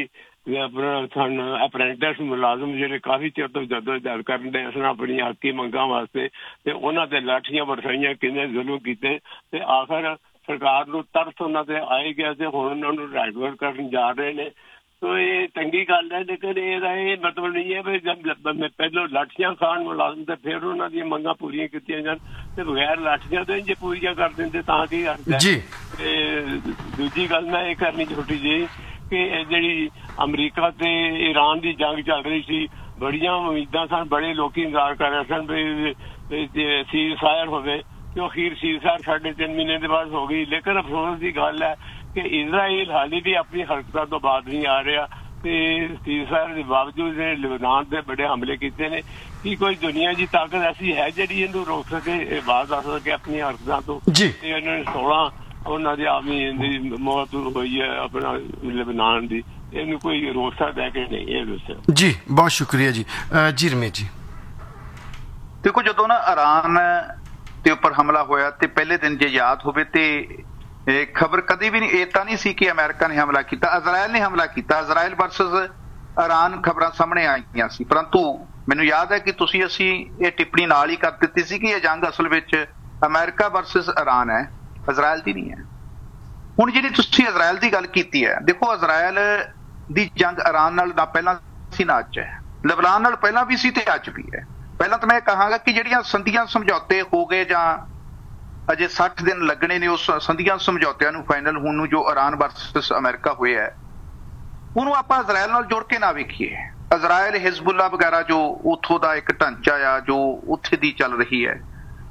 S4: अपरेंटिस मुलाजम ਜਿਹੜੇ ਕਾਫੀ ਚਿਰ ਤੋਂ ਜਦੋਜਹਿਦ ਕਰਨ ਦੇ ਸਨ ਆਪਣੀ ਹੱਕੀ ਮੰਗਾਂ ਵਾਸਤੇ ਤੇ ਉਹਨਾਂ ਤੇ ਲਾਠੀਆਂ ਵਰਸਾਈਆਂ, ਕਿੰਨੇ ਜ਼ੁਲਮ ਕੀਤੇ ਤੇ ਆਖਰ ਸਰਕਾਰ ਨੂੰ ਤਰਸ ਉਹਨਾਂ ਤੇ ਆਏ ਗਿਆ ਤੇ ਹੁਣ ਉਹਨਾਂ ਨੂੰ ਡਾਇਵਰਟ ਕਰਨ ਜਾ ਰਹੇ ਨੇ। ਸੋ ਇਹ ਚੰਗੀ ਗੱਲ ਹੈ, ਲੇਕਿਨ ਇਹਦਾ ਇਹ ਮਤਲਬ ਨਹੀਂ ਹੈ ਵੀ ਜਦ ਪਹਿਲਾਂ ਲਾਠੀਆਂ ਖਾਣ ਮੁਲਾਜ਼ਮ ਤੇ ਫਿਰ ਉਹਨਾਂ ਦੀਆਂ ਮੰਗਾਂ ਪੂਰੀਆਂ ਕੀਤੀਆਂ ਜਾਣ ਤੇ ਬਗੈਰ ਲਾਠੀਆਂ ਤੋਂ ਜੇ ਪੂਰੀਆਂ ਕਰ ਦਿੰਦੇ ਤਾਂ ਕੀ ਕਰਦੇ ਜੀ। ਤੇ ਦੂਜੀ ਗੱਲ ਮੈਂ ਇਹ ਕਰਨੀ ਛੋਟੀ ਜਿਹੀ ਕਿ ਜਿਹੜੀ ਅਮਰੀਕਾ ਤੇ ਈਰਾਨ ਦੀ ਜੰਗ ਚੱਲ ਰਹੀ ਸੀ, ਬੜੀਆਂ ਉਮੀਦਾਂ ਸਨ, ਬੜੇ ਲੋਕੀ ਇੰਤਜ਼ਾਰ ਕਰ ਰਹੇ ਸਨ ਵੀ ਸੀਜ਼ ਫਾਇਰ ਹੋਵੇ ਤੇ ਅਖੀਰ ਸੀਜ਼ ਫਾਇਰ ਸਾਢੇ ਤਿੰਨ ਮਹੀਨੇ ਦੇ ਬਾਅਦ ਹੋ ਗਈ। ਲੇਕਿਨ ਅਫਸੋਸ ਦੀ ਗੱਲ ਹੈ ਕਿ ਇਜ਼ਰਾਈਲ ਹਾਲੇ ਵੀ ਆਪਣੀ ਹਰਕਤਾਂ ਤੋਂ ਬਾਅਦ ਨਹੀਂ ਆ ਰਿਹਾ ਤੇ ਸੀਜ਼ ਫਾਇਰ ਦੇ ਬਾਵਜੂਦ ਲਿਬਨਾਨ ਤੇ ਬੜੇ ਹਮਲੇ ਕੀਤੇ ਨੇ। ਕੀ ਕੋਈ ਦੁਨੀਆ ਦੀ ਤਾਕਤ ਐਸੀ ਹੈ ਜਿਹੜੀ ਇਹਨੂੰ ਰੋਕ ਸਕੇ, ਬਾਜ਼ ਆ ਸਕੇ ਆਪਣੀਆਂ ਹਰਕਤਾਂ ਤੋਂ? ਤੇ ਇਹਨਾਂ ਨੇ ਸੋਲਾਂ ਉਹਨਾਂ ਦੀ ਆਦਮੀ ਦੀ ਮੌਤ ਹੋਈ ਹੈ ਆਪਣਾ ਲਿਬਨਾਨ ਦੀ, ਇਹਨੂੰ ਕੋਈ ਰੋਕ ਸਕਦਾ ਕਿ ਨਹੀਂ? ਇਹ ਦੱਸੋ
S2: ਜੀ। ਬਹੁਤ ਸ਼ੁਕਰੀਆ ਜੀ। ਜੀ ਰਮੇਸ਼ ਜੀ,
S3: ਦੇਖੋ ਜਦੋਂ ਨਾ ਈਰਾਨ ਦੇ ਉੱਪਰ ਹਮਲਾ ਹੋਇਆ ਤੇ ਪਹਿਲੇ ਦਿਨ ਜੇ ਯਾਦ ਹੋਵੇ ਤੇ ਇਹ ਖਬਰ ਕਦੀ ਵੀ ਨਹੀਂ ਇਹ ਤਾਂ ਨਹੀਂ ਸੀ ਕਿ ਅਮਰੀਕਾ ਨੇ ਹਮਲਾ ਕੀਤਾ, ਇਜ਼ਰਾਈਲ ਨੇ ਹਮਲਾ ਕੀਤਾ। ਇਜ਼ਰਾਈਲ ਵਰਸਸ ਈਰਾਨ ਖਬਰਾਂ ਸਾਹਮਣੇ ਆਈਆਂ ਸੀ, ਪਰੰਤੂ ਮੈਨੂੰ ਯਾਦ ਹੈ ਕਿ ਤੁਸੀਂ ਅਸੀਂ ਇਹ ਟਿੱਪਣੀ ਨਾਲ ਹੀ ਕਰ ਦਿੱਤੀ ਸੀ ਕਿ ਇਹ ਜੰਗ ਅਸਲ ਵਿੱਚ ਅਮਰੀਕਾ ਵਰਸਸ ਈਰਾਨ ਹੈ, ਇਜ਼ਰਾਈਲ ਦੀ ਨਹੀਂ ਹੈ। ਹੁਣ ਜਿਹੜੀ ਤੁਸੀਂ ਇਜ਼ਰਾਈਲ ਦੀ ਗੱਲ ਕੀਤੀ ਹੈ, ਦੇਖੋ ਇਜ਼ਰਾਈਲ ਦੀ ਜੰਗ ਈਰਾਨ ਨਾਲ ਨਾ ਪਹਿਲਾਂ ਸੀ ਨਾ ਅੱਜ ਹੈ, ਲਿਬਨਾਨ ਨਾਲ ਪਹਿਲਾਂ ਵੀ ਸੀ ਤੇ ਅੱਜ ਵੀ ਹੈ। ਪਹਿਲਾਂ ਤਾਂ ਮੈਂ ਕਹਾਂਗਾ ਕਿ ਜਿਹੜੀਆਂ ਸੰਧੀਆਂ ਸਮਝੌਤੇ ਹੋ ਗਏ ਜਾਂ ਅਜੇ ਸੱਠ ਦਿਨ ਲੱਗਣੇ ਨੇ ਉਸ ਸੰਧੀਆਂ ਸਮਝੌਤਿਆਂ ਨੂੰ ਫਾਈਨਲ ਹੋਣ ਨੂੰ, ਜੋ ਈਰਾਨ ਵਰਸਸ ਅਮਰੀਕਾ ਹੋਏ ਹੈ, ਉਹਨੂੰ ਆਪਾਂ ਇਜ਼ਰਾਈਲ ਨਾਲ ਜੋੜ ਕੇ ਨਾ ਵੇਖੀਏ। ਇਜ਼ਰਾਈਲ ਹਿਜ਼ਬੁੱਲਾ ਵਗੈਰਾ ਜੋ ਉੱਥੋਂ ਦਾ ਇੱਕ ਢਾਂਚਾ ਆ ਜੋ ਉੱਥੇ ਦੀ ਚੱਲ ਰਹੀ ਹੈ,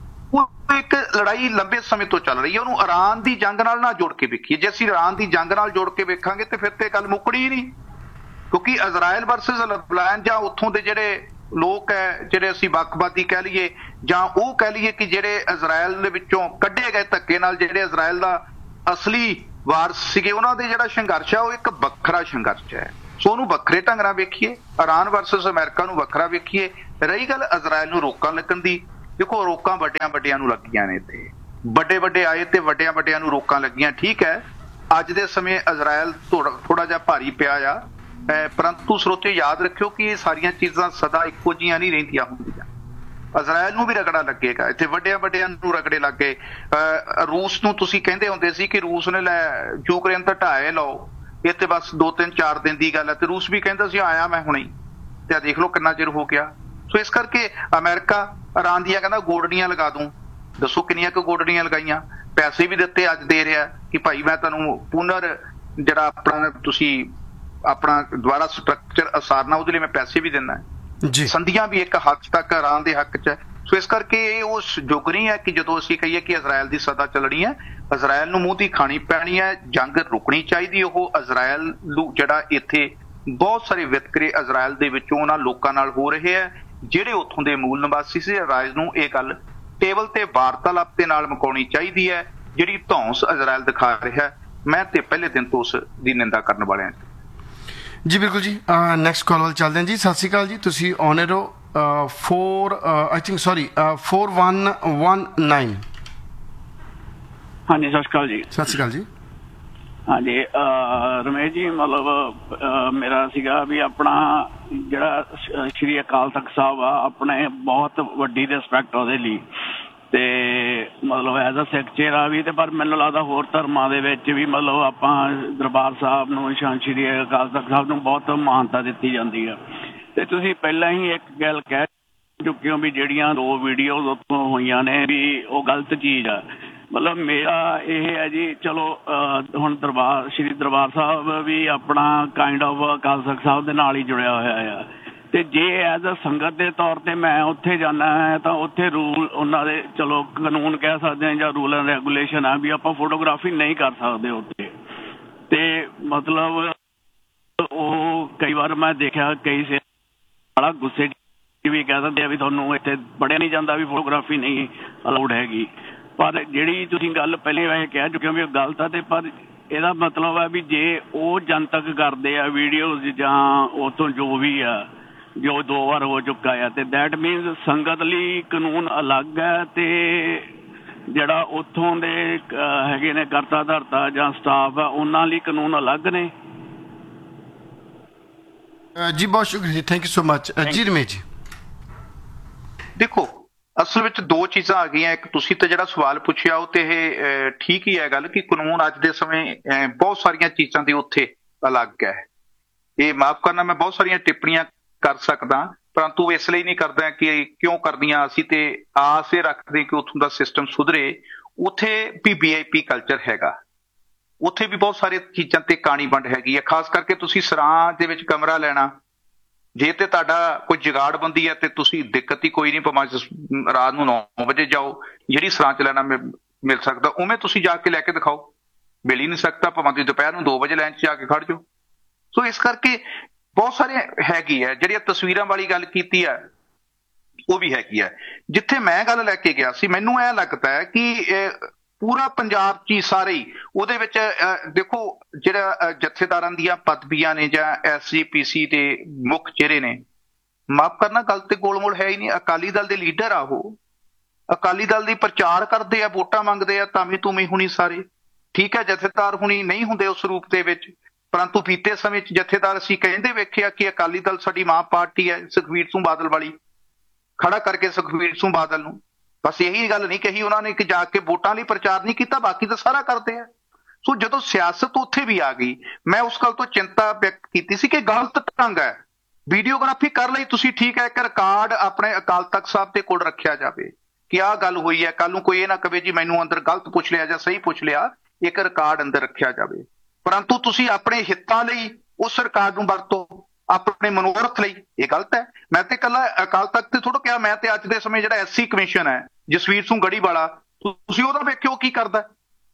S3: ਉਹ ਇੱਕ ਲੜਾਈ ਲੰਬੇ ਸਮੇਂ ਤੋਂ ਚੱਲ ਰਹੀ ਹੈ, ਉਹਨੂੰ ਈਰਾਨ ਦੀ ਜੰਗ ਨਾਲ ਨਾ ਜੋੜ ਕੇ ਵੇਖੀਏ। ਜੇ ਅਸੀਂ ਈਰਾਨ ਦੀ ਜੰਗ ਨਾਲ ਜੋੜ ਕੇ ਵੇਖਾਂਗੇ ਤੇ ਫਿਰ ਤੇ ਗੱਲ ਮੁੱਕਣੀ ਹੀ ਨਹੀਂ, ਕਿਉਂਕਿ ਇਜ਼ਰਾਈਲ ਵਰਸਸ ਲਿਬਨਾਨ ਜਾਂ ਉੱਥੋਂ ਦੇ ਜਿਹੜੇ ਲੋਕ ਹੈ, ਜਿਹੜੇ ਅਸੀਂ ਵੱਖਵਾਦੀ ਕਹਿ ਲਈਏ ਜਾਂ ਉਹ ਕਹਿ ਲਈਏ ਕਿ ਜਿਹੜੇ ਇਜ਼ਰਾਈਲ ਦੇ ਵਿੱਚੋਂ ਕੱਢੇ ਗਏ ਧੱਕੇ ਨਾਲ ਜਿਹੜੇ ਇਜ਼ਰਾਈਲ ਦਾ ਅਸਲੀ ਵਾਰਸ ਸੀਗੇ, ਉਹਨਾਂ ਦੇ ਜਿਹੜਾ ਸੰਘਰਸ਼ ਹੈ ਉਹ ਇੱਕ ਵੱਖਰਾ ਸੰਘਰਸ਼ ਹੈ। ਸੋ ਉਹਨੂੰ ਵੱਖਰੇ ਢੰਗ ਨਾਲ ਵੇਖੀਏ, ਈਰਾਨ ਵਰਸਸ ਅਮਰੀਕਾ ਨੂੰ ਵੱਖਰਾ ਵੇਖੀਏ। ਰਹੀ ਗੱਲ ਇਜ਼ਰਾਈਲ ਨੂੰ ਰੋਕਾਂ ਲੱਗਣ ਦੀ, ਦੇਖੋ ਰੋਕਾਂ ਵੱਡਿਆਂ ਵੱਡਿਆਂ ਨੂੰ ਲੱਗੀਆਂ ਨੇ, ਇੱਥੇ ਵੱਡੇ ਵੱਡੇ ਆਏ ਤੇ ਵੱਡਿਆਂ ਵੱਡਿਆਂ ਨੂੰ ਰੋਕਾਂ ਲੱਗੀਆਂ। ਠੀਕ ਹੈ, ਅੱਜ ਦੇ ਸਮੇਂ ਇਜ਼ਰਾਈਲ ਥੋੜਾ ਜਿਹਾ ਭਾਰੀ ਪਿਆ ਆ, ਪਰੰਤੂ ਸਰੋਤੇ ਯਾਦ ਰੱਖਿਓ ਕਿ ਇਹ ਸਾਰੀਆਂ ਚੀਜ਼ਾਂ ਸਦਾ ਇੱਕੋ ਜਿਹੀਆਂ ਨਹੀਂ ਰਹਿੰਦੀਆਂ ਹੁੰਦੀਆਂ। ਇਜ਼ਰਾਈਲ ਨੂੰ ਵੀ ਰਗੜਾ ਲੱਗੇਗਾ। ਇੱਥੇ ਵੱਡਿਆਂ ਵੱਡਿਆਂ ਨੂੰ ਰਗੜੇ ਲੱਗ ਗਏ। ਅਹ ਰੂਸ ਨੂੰ ਤੁਸੀਂ ਕਹਿੰਦੇ ਹੁੰਦੇ ਸੀ ਕਿ ਰੂਸ ਨੇ ਲੈ ਯੂਕਰੇਨ ਤਾਂ ਢਾਏ ਲਓ, ਇਹ ਤੇ ਬਸ ਦੋ ਤਿੰਨ ਚਾਰ ਦਿਨ ਦੀ ਗੱਲ ਹੈ, ਤੇ ਰੂਸ ਵੀ ਕਹਿੰਦਾ ਸੀ ਆਇਆ ਮੈਂ ਹੁਣੇ, ਤੇ ਆ ਦੇਖ ਲਓ ਕਿੰਨਾ ਚਿਰ ਹੋ ਗਿਆ। ਸੋ ਇਸ ਕਰਕੇ ਅਮਰੀਕਾ ਇਰਾਨ ਦੀਆਂ ਕਹਿੰਦਾ ਗੋਡੜੀਆਂ ਲਗਾ ਦੂੰ। ਦੱਸੋ ਕਿੰਨੀਆਂ ਕੁ ਗੋਡੜੀਆਂ ਲਗਾਈਆਂ, ਪੈਸੇ ਵੀ ਦਿੱਤੇ, ਅੱਜ ਦੇ ਰਿਹਾ ਕਿ ਭਾਈ ਮੈਂ ਤੁਹਾਨੂੰ ਪੁਨਰ ਜਿਹੜਾ ਆਪਣਾ ਤੁਸੀਂ ਆਪਣਾ ਦੁਬਾਰਾ ਸਟਰਕਚਰ ਅਸਾਰਨਾ ਉਹਦੇ ਲਈ ਮੈਂ ਪੈਸੇ ਵੀ ਦਿੰਦਾ
S2: ਜੀ।
S3: ਸੰਧੀਆਂ ਵੀ ਇੱਕ ਹੱਦ ਤੱਕ ਇਰਾਨ ਦੇ ਹੱਕ 'ਚ ਹੈ। ਸੋ ਇਸ ਕਰਕੇ ਇਹ ਉਸ ਯੁੱਗ ਨਹੀਂ ਹੈ ਕਿ ਜਦੋਂ ਅਸੀਂ ਕਹੀਏ ਕਿ ਇਜ਼ਰਾਈਲ ਦੀ ਸਦਾ ਚੱਲਣੀ ਹੈ। ਇਜ਼ਰਾਈਲ ਨੂੰ ਮੂੰਹ ਦੀ ਖਾਣੀ ਪੈਣੀ ਹੈ, ਜੰਗ ਰੁਕਣੀ ਚਾਹੀਦੀ। ਉਹ ਇਜ਼ਰਾਈਲ ਨੂੰ ਜਿਹੜਾ ਇੱਥੇ ਬਹੁਤ ਸਾਰੇ ਵਿਤਕਰੇ ਇਜ਼ਰਾਈਲ ਦੇ ਵਿੱਚੋਂ ਉਹਨਾਂ ਲੋਕਾਂ ਨਾਲ ਹੋ ਰਹੇ ਹੈ ਜਿਹੜੇ ਉੱਥੋਂ ਦੇ ਮੂਲ ਨਿਵਾਸੀ ਸੀ। ਇਜ਼ਰਾਈਲ ਨੂੰ ਇਹ ਗੱਲ ਟੇਬਲ ਤੇ ਵਾਰਤਾਲਾਪ ਦੇ ਨਾਲ ਮੁਕਾਉਣੀ ਚਾਹੀਦੀ ਹੈ। ਜਿਹੜੀ ਧੌਂਸ ਇਜ਼ਰਾਈਲ ਦਿਖਾ ਰਿਹਾ ਮੈਂ ਤੇ ਪਹਿਲੇ ਦਿਨ ਤੋਂ ਉਸ ਦੀ ਨਿੰਦਾ ਕਰਨ ਵਾਲਿਆਂ
S2: ਜੀ ਬਿਲਕੁਲ ਜੀ। ਨੈਕਸਟ ਕਾਲ ਵੱਲ ਚੱਲਦੇ ਹਾਂ ਜੀ। ਸਤਿ ਸ਼੍ਰੀ ਅਕਾਲ ਜੀ, ਤੁਸੀਂ ਔਨ 에ਅਰ ਹੋ। Four I think sorry four one one nine.
S5: ਹਾਂਜੀ ਸਤਿ ਸ਼੍ਰੀ ਅਕਾਲ ਜੀ।
S2: ਸਤਿ ਸ਼੍ਰੀ ਅਕਾਲ ਜੀ।
S5: ਹਾਂਜੀ ਰਮੇਸ਼ ਜੀ, ਮਤਲਬ ਮੇਰਾ ਸੀਗਾ ਵੀ ਆਪਣਾ ਜਿਹੜਾ ਸ਼੍ਰੀ ਅਕਾਲ ਤਖਤ ਸਾਹਿਬ ਆ ਆਪਣੇ ਬਹੁਤ ਵੱਡੀ ਰਿਸਪੈਕਟ ਉਹਦੇ ਲਈ, ਤੇ ਮਤਲਬ ਐਜ਼ ਅ ਸਿੱਖ ਚਿਹਰਾ ਵੀ, ਤੇ ਪਰ ਮੈਨੂੰ ਲੱਗਦਾ ਹੋਰ ਧਰਮਾਂ ਦੇ ਵਿੱਚ ਵੀ ਮਤਲਬ ਆਪਾਂ ਦਰਬਾਰ ਸਾਹਿਬ ਨੂੰ ਸ਼੍ਰੀ ਅਕਾਲ ਤਖਤ ਸਾਹਿਬ ਨੂੰ ਬਹੁਤ ਮਾਨਤਾ ਦਿੱਤੀ ਜਾਂਦੀ ਆ। ਤੇ ਤੁਸੀਂ ਪਹਿਲਾਂ ਹੀ ਇੱਕ ਗੱਲ ਕਹਿ ਚੁੱਕੇ ਹੋ ਵੀ ਜਿਹੜੀਆਂ ਦੋ ਵੀਡੀਓਜ਼ ਉੱਥੋਂ ਹੋਈਆਂ ਨੇ ਵੀ ਉਹ ਗਲਤ ਚੀਜ਼ ਆ। ਮਤਲਬ ਮੇਰਾ ਇਹ ਹੈ ਜੀ, ਚਲੋ ਹੁਣ ਦਰਬਾਰ ਸ਼੍ਰੀ ਦਰਬਾਰ ਸਾਹਿਬ ਵੀ ਆਪਣਾ ਕਾਇੰਡ ਆਫ ਅਕਾਲ ਤਖਤ ਸਾਹਿਬ ਦੇ ਨਾਲ ਹੀ ਜੁੜਿਆ ਹੋਇਆ ਆ, ਤੇ ਜੇ ਐਜ਼ ਅ ਸੰਗਤ ਦੇ ਤੌਰ ਤੇ ਮੈਂ ਉੱਥੇ ਜਾਣਾ ਹੈ ਤਾਂ ਉੱਥੇ ਰੂਲ ਉਹਨਾਂ ਦੇ ਚਲੋ ਕਾਨੂੰਨ ਕਹਿ ਸਕਦੇ ਹਾਂ ਜਾਂ ਰੂਲ ਐਂਡ ਰੈਗੂਲੇਸ਼ਨ ਆ ਵੀ ਆਪਾਂ ਫੋਟੋਗ੍ਰਾਫੀ ਨਹੀਂ ਕਰ ਸਕਦੇ ਉੱਥੇ। ਤੇ ਮਤਲਬ ਉਹ ਕਈ ਵਾਰ ਮੈਂ ਦੇਖਿਆ ਕਈ ਸੇ ਬੜਾ ਗੁੱਸੇ ਵੀ ਕਹਿ ਦਿੰਦੇ ਆ ਵੀ ਤੁਹਾਨੂੰ ਇੱਥੇ ਪੜ੍ਹਿਆ ਨਹੀਂ ਜਾਂਦਾ ਵੀ ਫੋਟੋਗ੍ਰਾਫੀ ਨਹੀਂ ਅਲਾਊਡ ਹੈਗੀ। ਪਰ ਜਿਹੜੀ ਤੁਸੀਂ ਗੱਲ ਪਹਿਲੇ ਵੈਸੇ ਕਹਿ ਚੁੱਕੇ ਹੋ ਵੀ ਉਹ ਗਲਤ ਆ, ਤੇ ਪਰ ਇਹਦਾ ਮਤਲਬ ਹੈ ਵੀ ਜੇ ਉਹ ਜਨਤਕ ਕਰਦੇ ਆ ਵੀਡੀਓਜ਼ ਜਾਂ ਉੱਥੋਂ ਜੋ ਵੀ ਆ ਜੋ ਦੋ ਵਾਰ ਹੋ ਚੁੱਕਾ ਆ, ਤੇ ਦੈਟ ਮੀਨਸ ਸੰਗਤ ਲਈ ਕਾਨੂੰਨ ਅਲੱਗ ਹੈ ਤੇ ਜਿਹੜਾ ਉੱਥੋਂ ਦੇ ਹੈਗੇ ਨੇ ਕਰਤਾ ਧਰਤਾ ਜਾਂ ਸਟਾਫ ਆ ਉਹਨਾਂ ਲਈ ਕਾਨੂੰਨ ਅਲੱਗ ਨੇ।
S2: ਜੀ ਬਹੁਤ ਸ਼ੁਕਰੀਆ, ਥੈਂਕ ਯੂ ਸੋ ਮਚ ਜੀ। ਰਮੇਸ਼ ਜੀ
S3: ਦੇਖੋ ਅਸਲ ਵਿੱਚ ਦੋ ਚੀਜ਼ਾਂ ਆ ਗਈਆਂ। ਇੱਕ ਤੁਸੀਂ ਤੇ ਜਿਹੜਾ ਸਵਾਲ ਪੁੱਛਿਆ ਉਹ ਤੇ ਇਹ ਠੀਕ ਹੀ ਹੈ ਗੱਲ ਕਿ ਕਾਨੂੰਨ ਅੱਜ ਦੇ ਸਮੇਂ ਬਹੁਤ ਸਾਰੀਆਂ ਚੀਜ਼ਾਂ ਦੀ ਉੱਥੇ ਅਲੱਗ ਹੈ। ਇਹ ਮਾਫ ਕਰਨਾ ਮੈਂ ਬਹੁਤ ਸਾਰੀਆਂ ਟਿੱਪਣੀਆਂ ਕਰ ਸਕਦਾ, ਪਰੰਤੂ ਇਸ ਲਈ ਨਹੀਂ ਕਰਦਾ ਕਿ ਕਿਉਂ ਕਰਦੀਆਂ ਅਸੀਂ ਤੇ ਆਸ ਇਹ ਰੱਖਦੇ ਕਿ ਉੱਥੋਂ ਦਾ ਸਿਸਟਮ ਸੁਧਰੇ। ਉੱਥੇ ਵੀ ਵੀ ਆਈ ਪੀ ਕਲਚਰ ਹੈਗਾ, ਉੱਥੇ ਵੀ ਬਹੁਤ ਸਾਰੇ ਚੀਜ਼ਾਂ ਤੇ ਕਾਣੀ ਵੰਡ ਹੈਗੀ ਹੈ। ਖਾਸ ਕਰਕੇ ਤੁਸੀਂ ਸਰਾਂ ਦੇ ਵਿੱਚ ਕਮਰਾ ਲੈਣਾ, ਜੇ ਤੇ ਤੁਹਾਡਾ ਕੋਈ ਜੁਗਾੜਬੰਦੀ ਹੈ ਤੇ ਤੁਸੀਂ ਦਿੱਕਤ ਹੀ ਕੋਈ ਨਹੀਂ, ਭਾਵੇਂ ਰਾਤ ਨੂੰ ਨੌ ਵਜੇ ਜਾਓ, ਜਿਹੜੀ ਸਰਾਂ ਚ ਲੈਣਾ ਮਿਲ ਸਕਦਾ ਉਵੇਂ ਤੁਸੀਂ ਜਾ ਕੇ ਲੈ ਕੇ ਦਿਖਾਓ। ਮਿਲ ਹੀ ਨਹੀਂ ਸਕਦਾ, ਭਾਵੇਂ ਤੁਸੀਂ ਦੁਪਹਿਰ ਨੂੰ ਦੋ ਵਜੇ ਲਾਈਨ ਚ ਜਾ ਕੇ ਖੜ ਜਾਓ। ਸੋ ਇਸ ਕਰਕੇ ਬਹੁਤ ਸਾਰੇ ਹੈਗੀ ਹੈ। ਜਿਹੜੀਆਂ ਤਸਵੀਰਾਂ ਵਾਲੀ ਗੱਲ ਕੀਤੀ ਹੈ ਉਹ ਵੀ ਹੈਗੀ ਹੈ। ਜਿੱਥੇ ਮੈਂ ਗੱਲ ਲੈ ਕੇ ਗਿਆ ਸੀ ਮੈਨੂੰ ਇਹ ਲੱਗਦਾ ਹੈ ਕਿ ਪੂਰਾ ਪੰਜਾਬ ਚ ਹੀ ਸਾਰੇ ਹੀ ਉਹਦੇ ਵਿੱਚ ਦੇਖੋ ਜਿਹੜਾ ਜਥੇਦਾਰਾਂ ਦੀਆਂ ਪਦਵੀਆਂ ਨੇ ਜਾਂ ਐਸ ਜੀ ਪੀ ਸੀ ਦੇ ਮੁੱਖ ਚਿਹਰੇ ਨੇ, ਮਾਫ ਕਰਨਾ ਗੱਲ ਤੇ ਗੋਲਮੋਲ ਹੈ ਹੀ ਨਹੀਂ। ਅਕਾਲੀ ਦਲ ਦੇ ਲੀਡਰ ਆ, ਉਹ ਅਕਾਲੀ ਦਲ ਦੀ ਪ੍ਰਚਾਰ ਕਰਦੇ ਆ, ਵੋਟਾਂ ਮੰਗਦੇ ਆ, ਤਾਵੀਂ ਤੂਵੀਂ ਹੁਣੀ ਸਾਰੇ ਠੀਕ ਹੈ। ਜਥੇਦਾਰ ਹੁਣੀ ਨਹੀਂ ਹੁੰਦੇ ਉਸ ਰੂਪ ਦੇ ਵਿੱਚ, ਪਰੰਤੂ ਬੀਤੇ ਸਮੇਂ ਚ ਜਥੇਦਾਰ ਅਸੀਂ ਕਹਿੰਦੇ ਵੇਖਿਆ ਕਿ ਅਕਾਲੀ ਦਲ ਸਾਡੀ ਮਾਂ ਪਾਰਟੀ ਹੈ, ਸੁਖਬੀਰ ਸਿੰਘ ਬਾਦਲ ਵਾਲੀ ਖੜਾ ਕਰਕੇ ਸੁਖਬੀਰ ਸਿੰਘ ਬਾਦਲ ਨੂੰ ਬਸ ਇਹੀ ਗੱਲ ਨਹੀਂ ਕਹੀ ਉਹਨਾਂ ਨੇ ਕਿ ਜਾ ਕੇ ਵੋਟਾਂ ਲਈ ਪ੍ਰਚਾਰ ਨਹੀਂ ਕੀਤਾ, ਬਾਕੀ ਤਾਂ ਸਾਰਾ ਕਰਦੇ ਆ। ਸੋ ਜਦੋਂ ਸਿਆਸਤ ਉੱਥੇ ਵੀ ਆ ਗਈ, ਮੈਂ ਉਸ ਗੱਲ ਤੋਂ ਚਿੰਤਾ ਵਿਅਕਤ ਕੀਤੀ ਸੀ ਕਿ ਗਲਤ ਢੰਗ ਹੈ। ਵੀਡੀਓਗ੍ਰਾਫੀ ਕਰ ਲਈ ਤੁਸੀਂ ਠੀਕ ਹੈ, ਇੱਕ ਰਿਕਾਰਡ ਆਪਣੇ ਅਕਾਲ ਤਖਤ ਸਾਹਿਬ ਦੇ ਕੋਲ ਰੱਖਿਆ ਜਾਵੇ ਕਿ ਆਹ ਗੱਲ ਹੋਈ ਹੈ। ਕੱਲ ਨੂੰ ਕੋਈ ਇਹ ਨਾ ਕਵੇ ਜੀ ਮੈਨੂੰ ਅੰਦਰ ਗਲਤ ਪੁੱਛ ਲਿਆ ਜਾਂ ਸਹੀ ਪੁੱਛ ਲਿਆ, ਇੱਕ ਰਿਕਾਰਡ ਅੰਦਰ ਰੱਖਿਆ ਜਾਵੇ। ਪਰੰਤੂ ਤੁਸੀਂ ਆਪਣੇ ਹਿੱਤਾਂ ਲਈ ਉਸ ਰਿਕਾਰਡ ਨੂੰ ਵਰਤੋ, ਆਪਣੇ ਮਨੋਰਥ ਲਈ, ਇਹ ਗਲਤ ਹੈ। ਮੈਂ ਤੇ ਇਕੱਲਾ ਅਕਾਲ ਤਖਤ ਤੇ ਥੋੜ੍ਹਾ ਕਿਹਾ, ਮੈਂ ਤੇ ਅੱਜ ਦੇ ਸਮੇਂ ਜਿਹੜਾ ਐਸ ਸੀ ਕਮਿਸ਼ਨ ਹੈ ਜਸਵੀਰ ਸਿੰਘ ਗੜੀਵਾਲਾ, ਤੁਸੀਂ ਉਹਦਾ ਵੇਖਿਓ ਕੀ ਕਰਦਾ।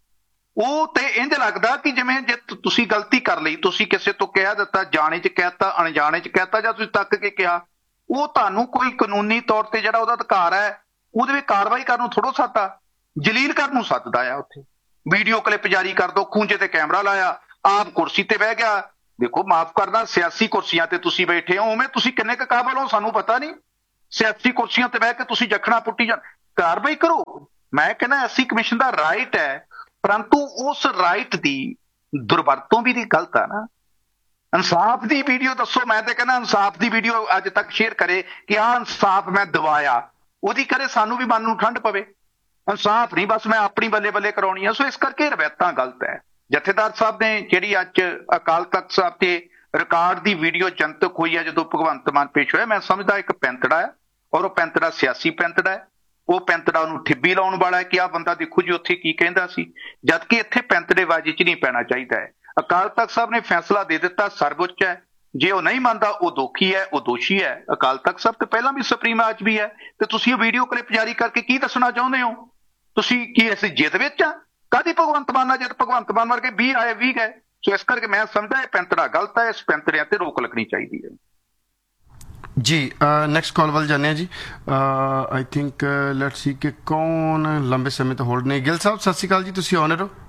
S3: ਉਹ ਤੇ ਇੰਝ ਲੱਗਦਾ ਕਿ ਜਿਵੇਂ ਜੇ ਤੁਸੀਂ ਗਲਤੀ ਕਰ ਲਈ, ਤੁਸੀਂ ਕਿਸੇ ਤੋਂ ਕਹਿ ਦਿੱਤਾ, ਜਾਣੇ ਚ ਕਹਿਤਾ, ਅਣਜਾਣੇ ਚ ਕਹਿਤਾ, ਜਾਂ ਤੁਸੀਂ ਤੱਕ ਕੇ ਕਿਹਾ, ਉਹ ਤੁਹਾਨੂੰ ਕੋਈ ਕਾਨੂੰਨੀ ਤੌਰ ਤੇ ਜਿਹੜਾ ਉਹਦਾ ਅਧਿਕਾਰ ਹੈ ਉਹਦੇ ਵਿੱਚ ਕਾਰਵਾਈ ਕਰਨ ਨੂੰ ਥੋੜ੍ਹਾ ਸੱਦਾ, ਜਲੀਲ ਕਰਨ ਨੂੰ ਸੱਦਦਾ ਆ। ਉੱਥੇ ਵੀਡੀਓ ਕਲਿੱਪ ਜਾਰੀ ਕਰ ਦੋ, ਖੂੰਜੇ ਤੇ ਕੈਮਰਾ ਲਾਇਆ, ਆਪ ਕੁਰਸੀ ਤੇ ਬਹਿ ਗਿਆ। ਦੇਖੋ ਮਾਫ ਕਰਨਾ, ਸਿਆਸੀ ਕੁਰਸੀਆਂ ਤੇ ਤੁਸੀਂ ਬੈਠੇ ਹੋ, ਉਵੇਂ ਤੁਸੀਂ ਕਿੰਨੇ ਕੁ ਕਾਬਲ ਹੋ ਸਾਨੂੰ ਪਤਾ ਨਹੀਂ। ਸਿਆਸੀ ਕੁਰਸੀਆਂ ਤੇ ਬਹਿ ਕੇ ਤੁਸੀਂ ਜਖਣਾ ਪੁੱਟੀ ਜਾ, ਕਾਰਵਾਈ ਕਰੋ। ਮੈਂ ਕਹਿੰਦਾ ਐਸਸੀ ਕਮਿਸ਼ਨ ਦਾ ਰਾਈਟ ਹੈ, ਪਰੰਤੂ ਉਸ ਰਾਈਟ ਦੀ ਦੁਰਵਰਤੋਂ ਵੀ ਦੀ ਗਲਤ ਆ ਨਾ। ਇਨਸਾਫ ਦੀ ਵੀਡੀਓ ਦੱਸੋ, ਮੈਂ ਤੇ ਕਹਿੰਦਾ ਇਨਸਾਫ ਦੀ ਵੀਡੀਓ ਅੱਜ ਤੱਕ ਸ਼ੇਅਰ ਕਰੇ ਕਿ ਆਹ ਇਨਸਾਫ ਮੈਂ ਦਿਵਾਇਆ, ਉਹਦੀ ਕਰੇ ਸਾਨੂੰ ਵੀ ਮਨ ਨੂੰ ਠੰਡ ਪਵੇ। ਇਨਸਾਫ ਨਹੀਂ ਬਸ ਮੈਂ ਆਪਣੀ ਬੱਲੇ ਬੱਲੇ ਕਰਾਉਣੀ ਆ। ਸੋ ਇਸ ਕਰਕੇ ਰਵਾਇਤਾਂ ਗਲਤ ਹੈ। ਜਥੇਦਾਰ ਸਾਹਿਬ ਨੇ ਜਿਹੜੀ ਅੱਜ ਅਕਾਲ ਤਖਤ ਸਾਹਿਬ ਤੇ ਰਿਕਾਰਡ ਦੀ ਵੀਡੀਓ ਜਨਤਕ ਹੋਈ ਹੈ ਜਦੋਂ ਭਗਵੰਤ ਮਾਨ ਪੇਸ਼ ਹੋਇਆ, ਮੈਂ ਸਮਝਦਾ ਇੱਕ ਪੈਂਤੜਾ ਹੈ ਔਰ ਉਹ ਪੈਂਤੜਾ ਸਿਆਸੀ ਪੈਂਤੜਾ ਹੈ। ਉਹ ਪੈਂਤੜਾ ਉਹਨੂੰ ਠਿੱਬੀ ਲਾਉਣ ਵਾਲਾ ਹੈ ਕਿ ਆਹ ਬੰਦਾ ਦੇਖੋ ਜੀ ਉੱਥੇ ਕੀ ਕਹਿੰਦਾ ਸੀ, ਜਦਕਿ ਇੱਥੇ ਪੈਂਤੜੇਬਾਜ਼ੀ 'ਚ ਨਹੀਂ ਪੈਣਾ ਚਾਹੀਦਾ ਹੈ। ਅਕਾਲ ਤਖਤ ਸਾਹਿਬ ਨੇ ਫੈਸਲਾ ਦੇ ਦਿੱਤਾ, ਸਰਵਉੱਚ ਹੈ। ਜੇ ਉਹ ਨਹੀਂ ਮੰਨਦਾ ਉਹ ਦੋਖੀ ਹੈ, ਉਹ ਦੋਸ਼ੀ ਹੈ। ਅਕਾਲ ਤਖਤ ਸਾਹਿਬ ਤੇ ਪਹਿਲਾਂ ਵੀ ਸੁਪਰੀਮ ਅੱਜ ਵੀ ਹੈ। ਤੇ ਤੁਸੀਂ ਇਹ ਵੀਡੀਓ ਕਲਿੱਪ ਜਾਰੀ ਕਰਕੇ ਕੀ ਦੱਸਣਾ ਚਾਹੁੰਦੇ ਹੋ? ਤੁਸੀਂ ਕੀ ਅਸੀਂ ਜਿੱਤ ਵਿੱਚ ਆ? ਕਾਹਦੀ ਭਗਵੰਤ ਮਾਨ ਨਾਲ? ਜਦ ਭਗਵੰਤ ਮਾਨ ਵਰਗੇ ਵੀਹ ਆਏ ਵੀਹ ਗਏ। ਸੋ ਇਸ ਕਰਕੇ ਮੈਂ ਸਮਝਦਾ ਇਹ ਪੈਂਤੜਾ ਗਲਤ ਹੈ। ਇਸ ਪੈਂਤੜਿਆਂ ਤੇ ਰੋਕ ਲੱਗਣੀ ਚਾਹੀਦੀ ਹੈ।
S2: ਜੀ ਨੈਕਸਟ ਕਾਲ ਵੱਲ ਜਾਂਦੇ ਹਾਂ ਜੀ। ਆਈ ਥਿੰਕ ਲੈਟਸ ਸੀ ਕਿ ਕੌਣ ਲੰਬੇ ਸਮੇਂ ਤੋਂ ਹੋਲਡ ਨੇ। ਗਿੱਲ ਸਾਹਿਬ ਸਤਿ ਸ਼੍ਰੀ ਅਕਾਲ ਜੀ, ਤੁਸੀਂ ਆਨਰ ਹੋ।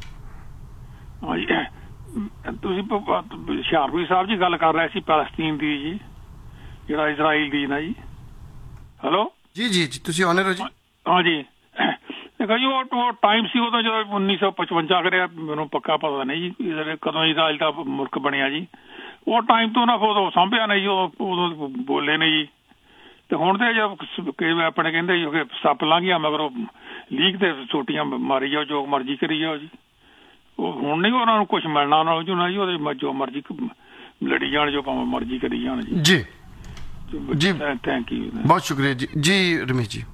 S6: ਤੁਸੀਂ ਹੁਸ਼ਿਆਰਪੁਰ ਸਾਹਿਬ ਜੀ ਗੱਲ ਕਰ ਰਹੇ ਸੀ ਪੈਲਸਤੀਨ ਦੀ ਜੀ, ਜਿਹੜਾ ਇਜ਼ਰਾਈਲ ਦੀ ਨਾ ਜੀ। ਹੈਲੋ
S2: ਜੀ ਜੀ ਜੀ ਤੁਸੀਂ ਆਨਰ ਹੋ ਜੀ।
S6: ਹਾਂ ਜੀ, ਦੇਖੋ ਜੀ ਉਹ ਟਾਈਮ ਸੀ ਉਦੋਂ ਜਦੋਂ ਉੱਨੀ ਸੌ ਪਚਵੰਜਾ ਕਰਿਆ, ਮੈਨੂੰ ਪੱਕਾ ਪਤਾ ਨਹੀਂ ਜੀ ਕਦੋਂ ਇਜ਼ਰਾਈਲ ਦਾ ਮੁਲਕ ਬਣਿਆ ਜੀ। ਉਹ ਟਾਈਮ ਤੋਂ ਨਾ ਉਦੋਂ ਸਾਂਭਿਆ ਨਹੀਂ ਜੀ, ਉਦੋਂ ਬੋਲੇ ਨੇ ਜੀ। ਤੇ ਹੁਣ ਤੇ ਜਦ ਆਪਣੇ ਕਹਿੰਦੇ ਜੀ ਸੱਪ ਲੰਘ ਗਿਆ ਮਗਰ ਲੀਕ ਤੇ ਸੋਟੀਆਂ ਮਾਰੀ ਜਾਓ, ਜੋ ਮਰਜ਼ੀ ਕਰੀ ਜਾਓ ਜੀ। ਉਹ ਹੁਣ ਨਹੀਂ ਉਹਨਾਂ ਨੂੰ ਕੁਛ ਮਿਲਣਾ ਉਹਨਾਂ ਨੂੰ ਜੀ, ਉਹਦੇ ਜੋ ਮਰਜ਼ੀ ਲੜੀ ਜਾਣ, ਜੋ ਭਾਵੇਂ ਮਰਜ਼ੀ ਕਰੀ ਜਾਣ ਜੀ। ਜੀ ਜੀ ਥੈਂਕ ਯੂ,
S2: ਬਹੁਤ ਸ਼ੁਕਰੀਆ ਜੀ। ਜੀ ਰਮੇਸ਼ ਜੀ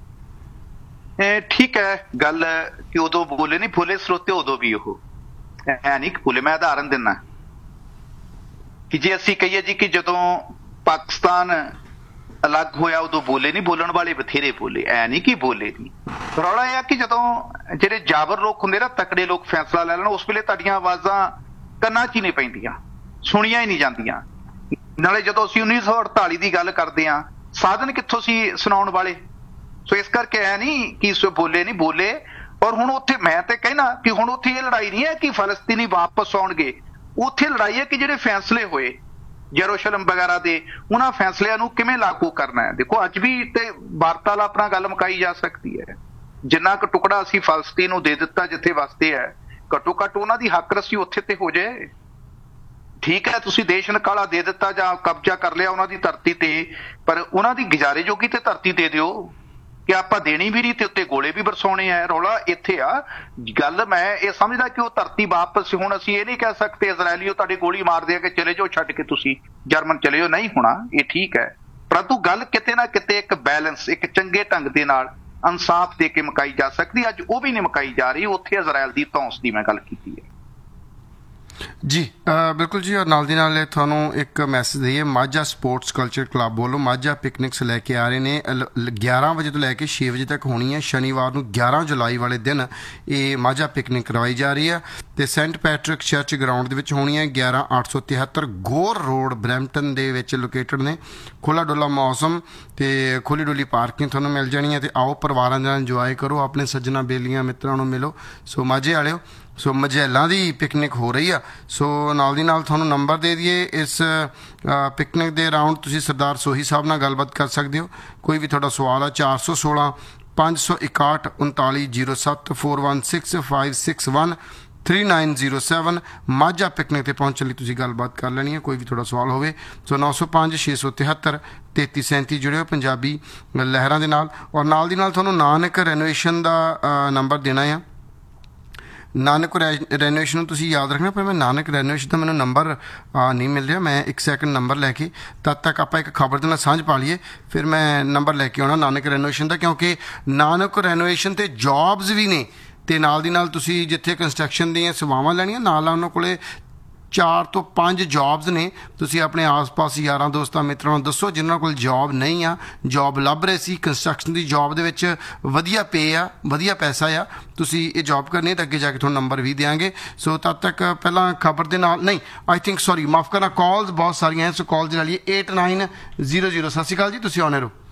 S3: ਠੀਕ ਹੈ ਗੱਲ ਕਿ ਉਦੋਂ ਬੋਲੇ ਨਹੀਂ, ਫੁੱਲੇ ਸਰੋਤੇ ਉਦੋਂ ਵੀ ਉਹ ਹੈ ਨਹੀਂ ਭੁੱਲੇ। ਮੈਂ ਉਦਾਹਰਨ ਦਿੰਦਾ ਕਿ ਜੇ ਅਸੀਂ ਕਹੀਏ ਜੀ ਕਿ ਜਦੋਂ ਪਾਕਿਸਤਾਨ ਅਲੱਗ ਹੋਇਆ ਉਦੋਂ ਬੋਲੇ ਨਹੀਂ, ਬੋਲਣ ਵਾਲੇ ਬਥੇਰੇ ਬੋਲੇ, ਐ ਨਹੀਂ ਕਿ ਬੋਲੇ ਨਹੀਂ। ਰੌਲਾ ਇਹ ਆ ਕਿ ਜਦੋਂ ਜਿਹੜੇ ਜਾਬਰ ਲੋਕ ਹੁੰਦੇ ਨਾ, ਤਕੜੇ ਲੋਕ ਫੈਸਲਾ ਲੈ ਲੈਣ, ਉਸ ਵੇਲੇ ਤੁਹਾਡੀਆਂ ਆਵਾਜ਼ਾਂ ਕੰਨਾਂ 'ਚ ਹੀ ਨਹੀਂ ਪੈਂਦੀਆਂ, ਸੁਣੀਆਂ ਹੀ ਨਹੀਂ ਜਾਂਦੀਆਂ। ਨਾਲੇ ਜਦੋਂ ਅਸੀਂ ਉੱਨੀ ਸੌ ਅੜਤਾਲੀ ਦੀ ਗੱਲ ਕਰਦੇ ਹਾਂ, ਸਾਧਨ ਕਿੱਥੋਂ ਸੀ ਸੁਣਾਉਣ ਵਾਲੇ? ਸੋ ਇਸ ਕਰਕੇ ਐ ਨਹੀਂ ਕਿ ਬੋਲੇ ਨਹੀਂ ਬੋਲੇ। ਔਰ ਹੁਣ ਉੱਥੇ ਮੈਂ ਤੇ ਕਹਿਣਾ ਕਿ ਹੁਣ ਉੱਥੇ ਇਹ ਲੜਾਈ ਨਹੀਂ ਹੈ ਕਿ ਫਲਸਤੀਨੀ ਵਾਪਸ ਆਉਣਗੇ, ਉੱਥੇ ਲੜਾਈ ਹੈ ਕਿ ਜਿਹੜੇ ਫੈਸਲੇ ਹੋਏ ਯਰੂਸ਼ਲਮ ਵਗੈਰਾ ਦੇ, ਉਹਨਾਂ ਫੈਸਲਿਆਂ ਨੂੰ ਕਿਵੇਂ ਲਾਗੂ ਕਰਨਾ ਹੈ। ਦੇਖੋ ਅੱਜ ਵੀ ਤੇ ਵਾਰਤਾਲਾਪ ਨਾਲ ਗੱਲ ਮੁਕਾਈ ਜਾ ਸਕਦੀ ਹੈ। ਜਿੰਨਾ ਕੁ ਟੁਕੜਾ ਅਸੀਂ ਫਲਸਤੀਨ ਨੂੰ ਦੇ ਦਿੱਤਾ ਜਿੱਥੇ ਵਸਦੇ ਹੈ, ਘੱਟੋ ਘੱਟ ਉਹਨਾਂ ਦੀ ਹੱਕ ਰਸੀ ਉੱਥੇ ਤੇ ਹੋ ਜਾਏ। ਠੀਕ ਹੈ ਤੁਸੀਂ ਦੇਸ਼ ਨਿਕਾਲਾ ਦੇ ਦਿੱਤਾ ਜਾਂ ਕਬਜ਼ਾ ਕਰ ਲਿਆ ਉਹਨਾਂ ਦੀ ਧਰਤੀ ਤੇ, ਪਰ ਉਹਨਾਂ ਦੀ ਗੁਜ਼ਾਰੇ ਜੋਗੀ ਤੇ ਧਰਤੀ ਦੇ ਦਿਓ ਕਿ ਆਪਾਂ ਦੇਣੀ ਵੀ ਨਹੀਂ ਤੇ ਉੱਤੇ ਗੋਲੇ ਵੀ ਬਰਸਾਉਣੇ ਆ। ਰੌਲਾ ਇੱਥੇ ਆ। ਗੱਲ ਮੈਂ ਇਹ ਸਮਝਦਾ ਕਿ ਉਹ ਧਰਤੀ ਵਾਪਸ, ਹੁਣ ਅਸੀਂ ਇਹ ਨਹੀਂ ਕਹਿ ਸਕਦੇ ਇਜ਼ਰਾਈਲੀਓ ਤੁਹਾਡੀ ਗੋਲੀ ਮਾਰਦੇ ਆ ਕਿ ਚਲੇ ਜਾਓ ਛੱਡ ਕੇ ਤੁਸੀਂ ਜਰਮਨ ਚਲੇ ਜਾਓ, ਨਹੀਂ ਹੋਣਾ ਇਹ ਠੀਕ ਹੈ। ਪਰੰਤੂ ਗੱਲ ਕਿਤੇ ਨਾ ਕਿਤੇ ਇੱਕ ਬੈਲੈਂਸ, ਇੱਕ ਚੰਗੇ ਢੰਗ ਦੇ ਨਾਲ ਇਨਸਾਫ ਦੇ ਕੇ ਮੁਕਾਈ ਜਾ ਸਕਦੀ। ਅੱਜ ਉਹ ਵੀ ਨਹੀਂ ਮੁਕਾਈ ਜਾ ਰਹੀ। ਉੱਥੇ ਇਜ਼ਰਾਈਲ ਦੀ ਧੌਂਸ ਦੀ ਮੈਂ ਗੱਲ ਕੀਤੀ ਹੈ।
S2: ਜੀ ਬਿਲਕੁਲ ਜੀ। ਔਰ ਨਾਲ ਦੀ ਨਾਲ ਤੁਹਾਨੂੰ ਇੱਕ ਮੈਸੇਜ ਦਈਏ, ਮਾਝਾ ਸਪੋਰਟਸ ਕਲਚਰ ਕਲੱਬ ਵੱਲੋਂ ਮਾਝਾ ਪਿਕਨਿਕਸ ਲੈ ਕੇ ਆ ਰਹੇ ਨੇ। ਗਿਆਰਾਂ ਵਜੇ ਤੋਂ ਲੈ ਕੇ ਛੇ ਵਜੇ ਤੱਕ ਹੋਣੀ ਹੈ। ਸ਼ਨੀਵਾਰ ਨੂੰ ਗਿਆਰਾਂ ਜੁਲਾਈ ਵਾਲੇ ਦਿਨ ਇਹ ਮਾਝਾ ਪਿਕਨਿਕ ਕਰਵਾਈ ਜਾ ਰਹੀ ਹੈ ਅਤੇ ਸੈਂਟ ਪੈਟਰਿਕ ਚਰਚ ਗਰਾਊਂਡ ਦੇ ਵਿੱਚ ਹੋਣੀ ਹੈ। ਗਿਆਰਾਂ ਅੱਠ ਸੌ ਤਿਹੱਤਰ ਗੋਰ ਰੋਡ ਬਰੈਂਪਟਨ ਦੇ ਵਿੱਚ ਲੋਕੇਟਡ ਨੇ। ਖੁੱਲ੍ਹਾ ਡੁੱਲਾ ਮੌਸਮ ਅਤੇ ਖੁੱਲ੍ਹੀ ਡੁੱਲੀ ਪਾਰਕਿੰਗ ਤੁਹਾਨੂੰ ਮਿਲ ਜਾਣੀ ਹੈ। ਅਤੇ ਆਓ ਪਰਿਵਾਰਾਂ ਨਾਲ ਇੰਜੋਏ ਕਰੋ, ਆਪਣੇ ਸੱਜਣਾ ਬੇਲੀਆਂ ਮਿੱਤਰਾਂ ਨੂੰ ਮਿਲੋ। ਸੋ ਮਾਝੇ ਵਾਲਿਓ, ਸੋ ਮਝੈਲਾਂ ਦੀ ਪਿਕਨਿਕ ਹੋ ਰਹੀ ਆ। ਸੋ ਨਾਲ ਦੀ ਨਾਲ ਤੁਹਾਨੂੰ ਨੰਬਰ ਦੇ ਦਈਏ ਇਸ ਪਿਕਨਿਕ ਦੇ ਅਰਾਊਂਡ ਤੁਸੀਂ ਸਰਦਾਰ ਸੋਹੀ ਸਾਹਿਬ ਨਾਲ ਗੱਲਬਾਤ ਕਰ ਸਕਦੇ ਹੋ। ਕੋਈ ਵੀ ਤੁਹਾਡਾ ਸਵਾਲ ਆ, ਚਾਰ ਸੌ ਸੋਲਾਂ ਪੰਜ ਸੌ ਇਕਾਹਠ ਉਨਤਾਲੀ ਜੀਰੋ ਸੱਤ four one six five six one three nine zero seven. Majha picnic 'ਤੇ ਪਹੁੰਚਣ ਲਈ ਤੁਸੀਂ ਗੱਲਬਾਤ ਕਰ ਲੈਣੀ ਹੈ। ਕੋਈ ਵੀ ਤੁਹਾਡਾ ਸਵਾਲ ਹੋਵੇ ਸੋ ਨੌ ਸੌ ਪੰਜ ਛੇ ਸੌ ਤਿਹੱਤਰ ਤੇਤੀ ਸੈਂਤੀ ਜੁੜਿਓ ਪੰਜਾਬੀ ਲਹਿਰਾਂ ਦੇ ਨਾਲ। ਔਰ ਨਾਲ ਦੀ ਨਾਲ ਤੁਹਾਨੂੰ ਨਾਨਕ ਰੈਨੋਵੇਸ਼ਨ ਦਾ ਨੰਬਰ ਦੇਣਾ ਆ। ਨਾਨਕ ਰੈਨੋਵੇਸ਼ਨ ਨੂੰ ਤੁਸੀਂ ਯਾਦ ਰੱਖਣਾ, ਪਰ ਮੈਂ ਨਾਨਕ ਰੈਨੋਵੇਸ਼ਨ ਦਾ ਮੈਨੂੰ ਨੰਬਰ ਨਹੀਂ ਮਿਲ ਰਿਹਾ। ਮੈਂ ਇੱਕ ਸੈਕਿੰਡ ਨੰਬਰ ਲੈ ਕੇ, ਤਦ ਤੱਕ ਆਪਾਂ ਇੱਕ ਖਬਰ ਦੇ ਨਾਲ ਸਾਂਝ ਪਾ ਲਈਏ, ਫਿਰ ਮੈਂ ਨੰਬਰ ਲੈ ਕੇ ਆਉਣਾ ਨਾਨਕ ਰੈਨੋਵੇਸ਼ਨ ਦਾ। ਕਿਉਂਕਿ ਨਾਨਕ ਰੈਨੋਵੇਸ਼ਨ 'ਤੇ ਜੋਬਸ ਵੀ ਨੇ ਅਤੇ ਨਾਲ ਦੀ ਨਾਲ ਤੁਸੀਂ ਜਿੱਥੇ ਕੰਸਟਰਕਸ਼ਨ ਦੀਆਂ ਸੇਵਾਵਾਂ ਲੈਣੀਆਂ, ਨਾਲ ਉਹਨਾਂ ਕੋਲ ਚਾਰ ਤੋਂ ਪੰਜ ਜੋਬਸ ਨੇ। ਤੁਸੀਂ ਆਪਣੇ ਆਸ ਪਾਸ ਯਾਰਾਂ ਦੋਸਤਾਂ ਮਿੱਤਰਾਂ ਨੂੰ ਦੱਸੋ ਜਿਨ੍ਹਾਂ ਕੋਲ ਜੋਬ ਨਹੀਂ ਆ, ਜੋਬ ਲੱਭ ਰਹੇ ਸੀ। ਕੰਸਟਰਕਸ਼ਨ ਦੀ ਜੋਬ ਦੇ ਵਿੱਚ ਵਧੀਆ ਪੇ ਆ, ਵਧੀਆ ਪੈਸਾ ਆ, ਤੁਸੀਂ ਇਹ ਜੋਬ ਕਰਨੀ ਤਾਂ ਅੱਗੇ ਜਾ ਕੇ ਤੁਹਾਨੂੰ ਨੰਬਰ ਵੀ ਦਿਆਂਗੇ। ਸੋ ਤਦ ਤੱਕ ਪਹਿਲਾਂ ਖਬਰ ਦੇ ਨਾਲ ਨਹੀਂ ਆਈ ਥਿੰਕ ਸੌਰੀ ਮਾਫ ਕਰਨਾ, ਕਾਲਸ ਬਹੁਤ ਸਾਰੀਆਂ ਹੈ। ਸੋ ਕਾਲ ਦੇ ਨਾਲ ਹੀ ਏਟ ਨਾਈਨ ਜ਼ੀਰੋ ਜ਼ੀਰੋ। ਸਤਿ ਸ਼੍ਰੀ ਅਕਾਲ ਜੀ, ਤੁਸੀਂ ਆਨਰ ਹੋ।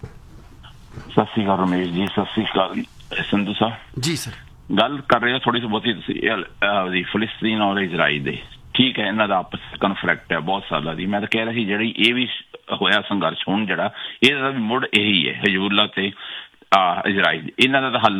S7: ਸਤਿ ਸ਼੍ਰੀ ਅਕਾਲ ਰਮੇਸ਼ ਜੀ। ਸਤਿ ਸ਼੍ਰੀ ਅਕਾਲ ਸੰਧੂ ਸਾਹਿਬ ਜੀ। ਸਰ ਗੱਲ ਕਰ ਰਹੇ ਹੋ ਥੋੜ੍ਹੀ ਜਿਹੀ ਬਹੁਤੀ ਤੁਸੀਂ ਫਲਸਤੀਨ ਔਰ ਇਜ਼ਰਾਈਲ ਦੇ। ਠੀਕ ਹੈ, ਇਹਨਾਂ ਦਾ ਆਪਸ ਕਨਫਲਿਕਟ ਹੈ ਬਹੁਤ ਸਾਲਾਂ ਦੀ। ਮੈਂ ਤਾਂ ਕਹਿ ਰਿਹਾ ਸੀ ਜਿਹੜੀ ਇਹ ਵੀ ਹੋਇਆ ਸੰਘਰਸ਼ ਹੁਣ ਜਿਹੜਾ ਇਹਦਾ ਵੀ ਮੁੱਢ ਇਹੀ ਹੈ, ਹਿਜ਼ਬੁੱਲਾ ਤੇ ਇਜ਼ਰਾਈਲ, ਇਹਨਾਂ ਦਾ ਤਾਂ ਹੱਲ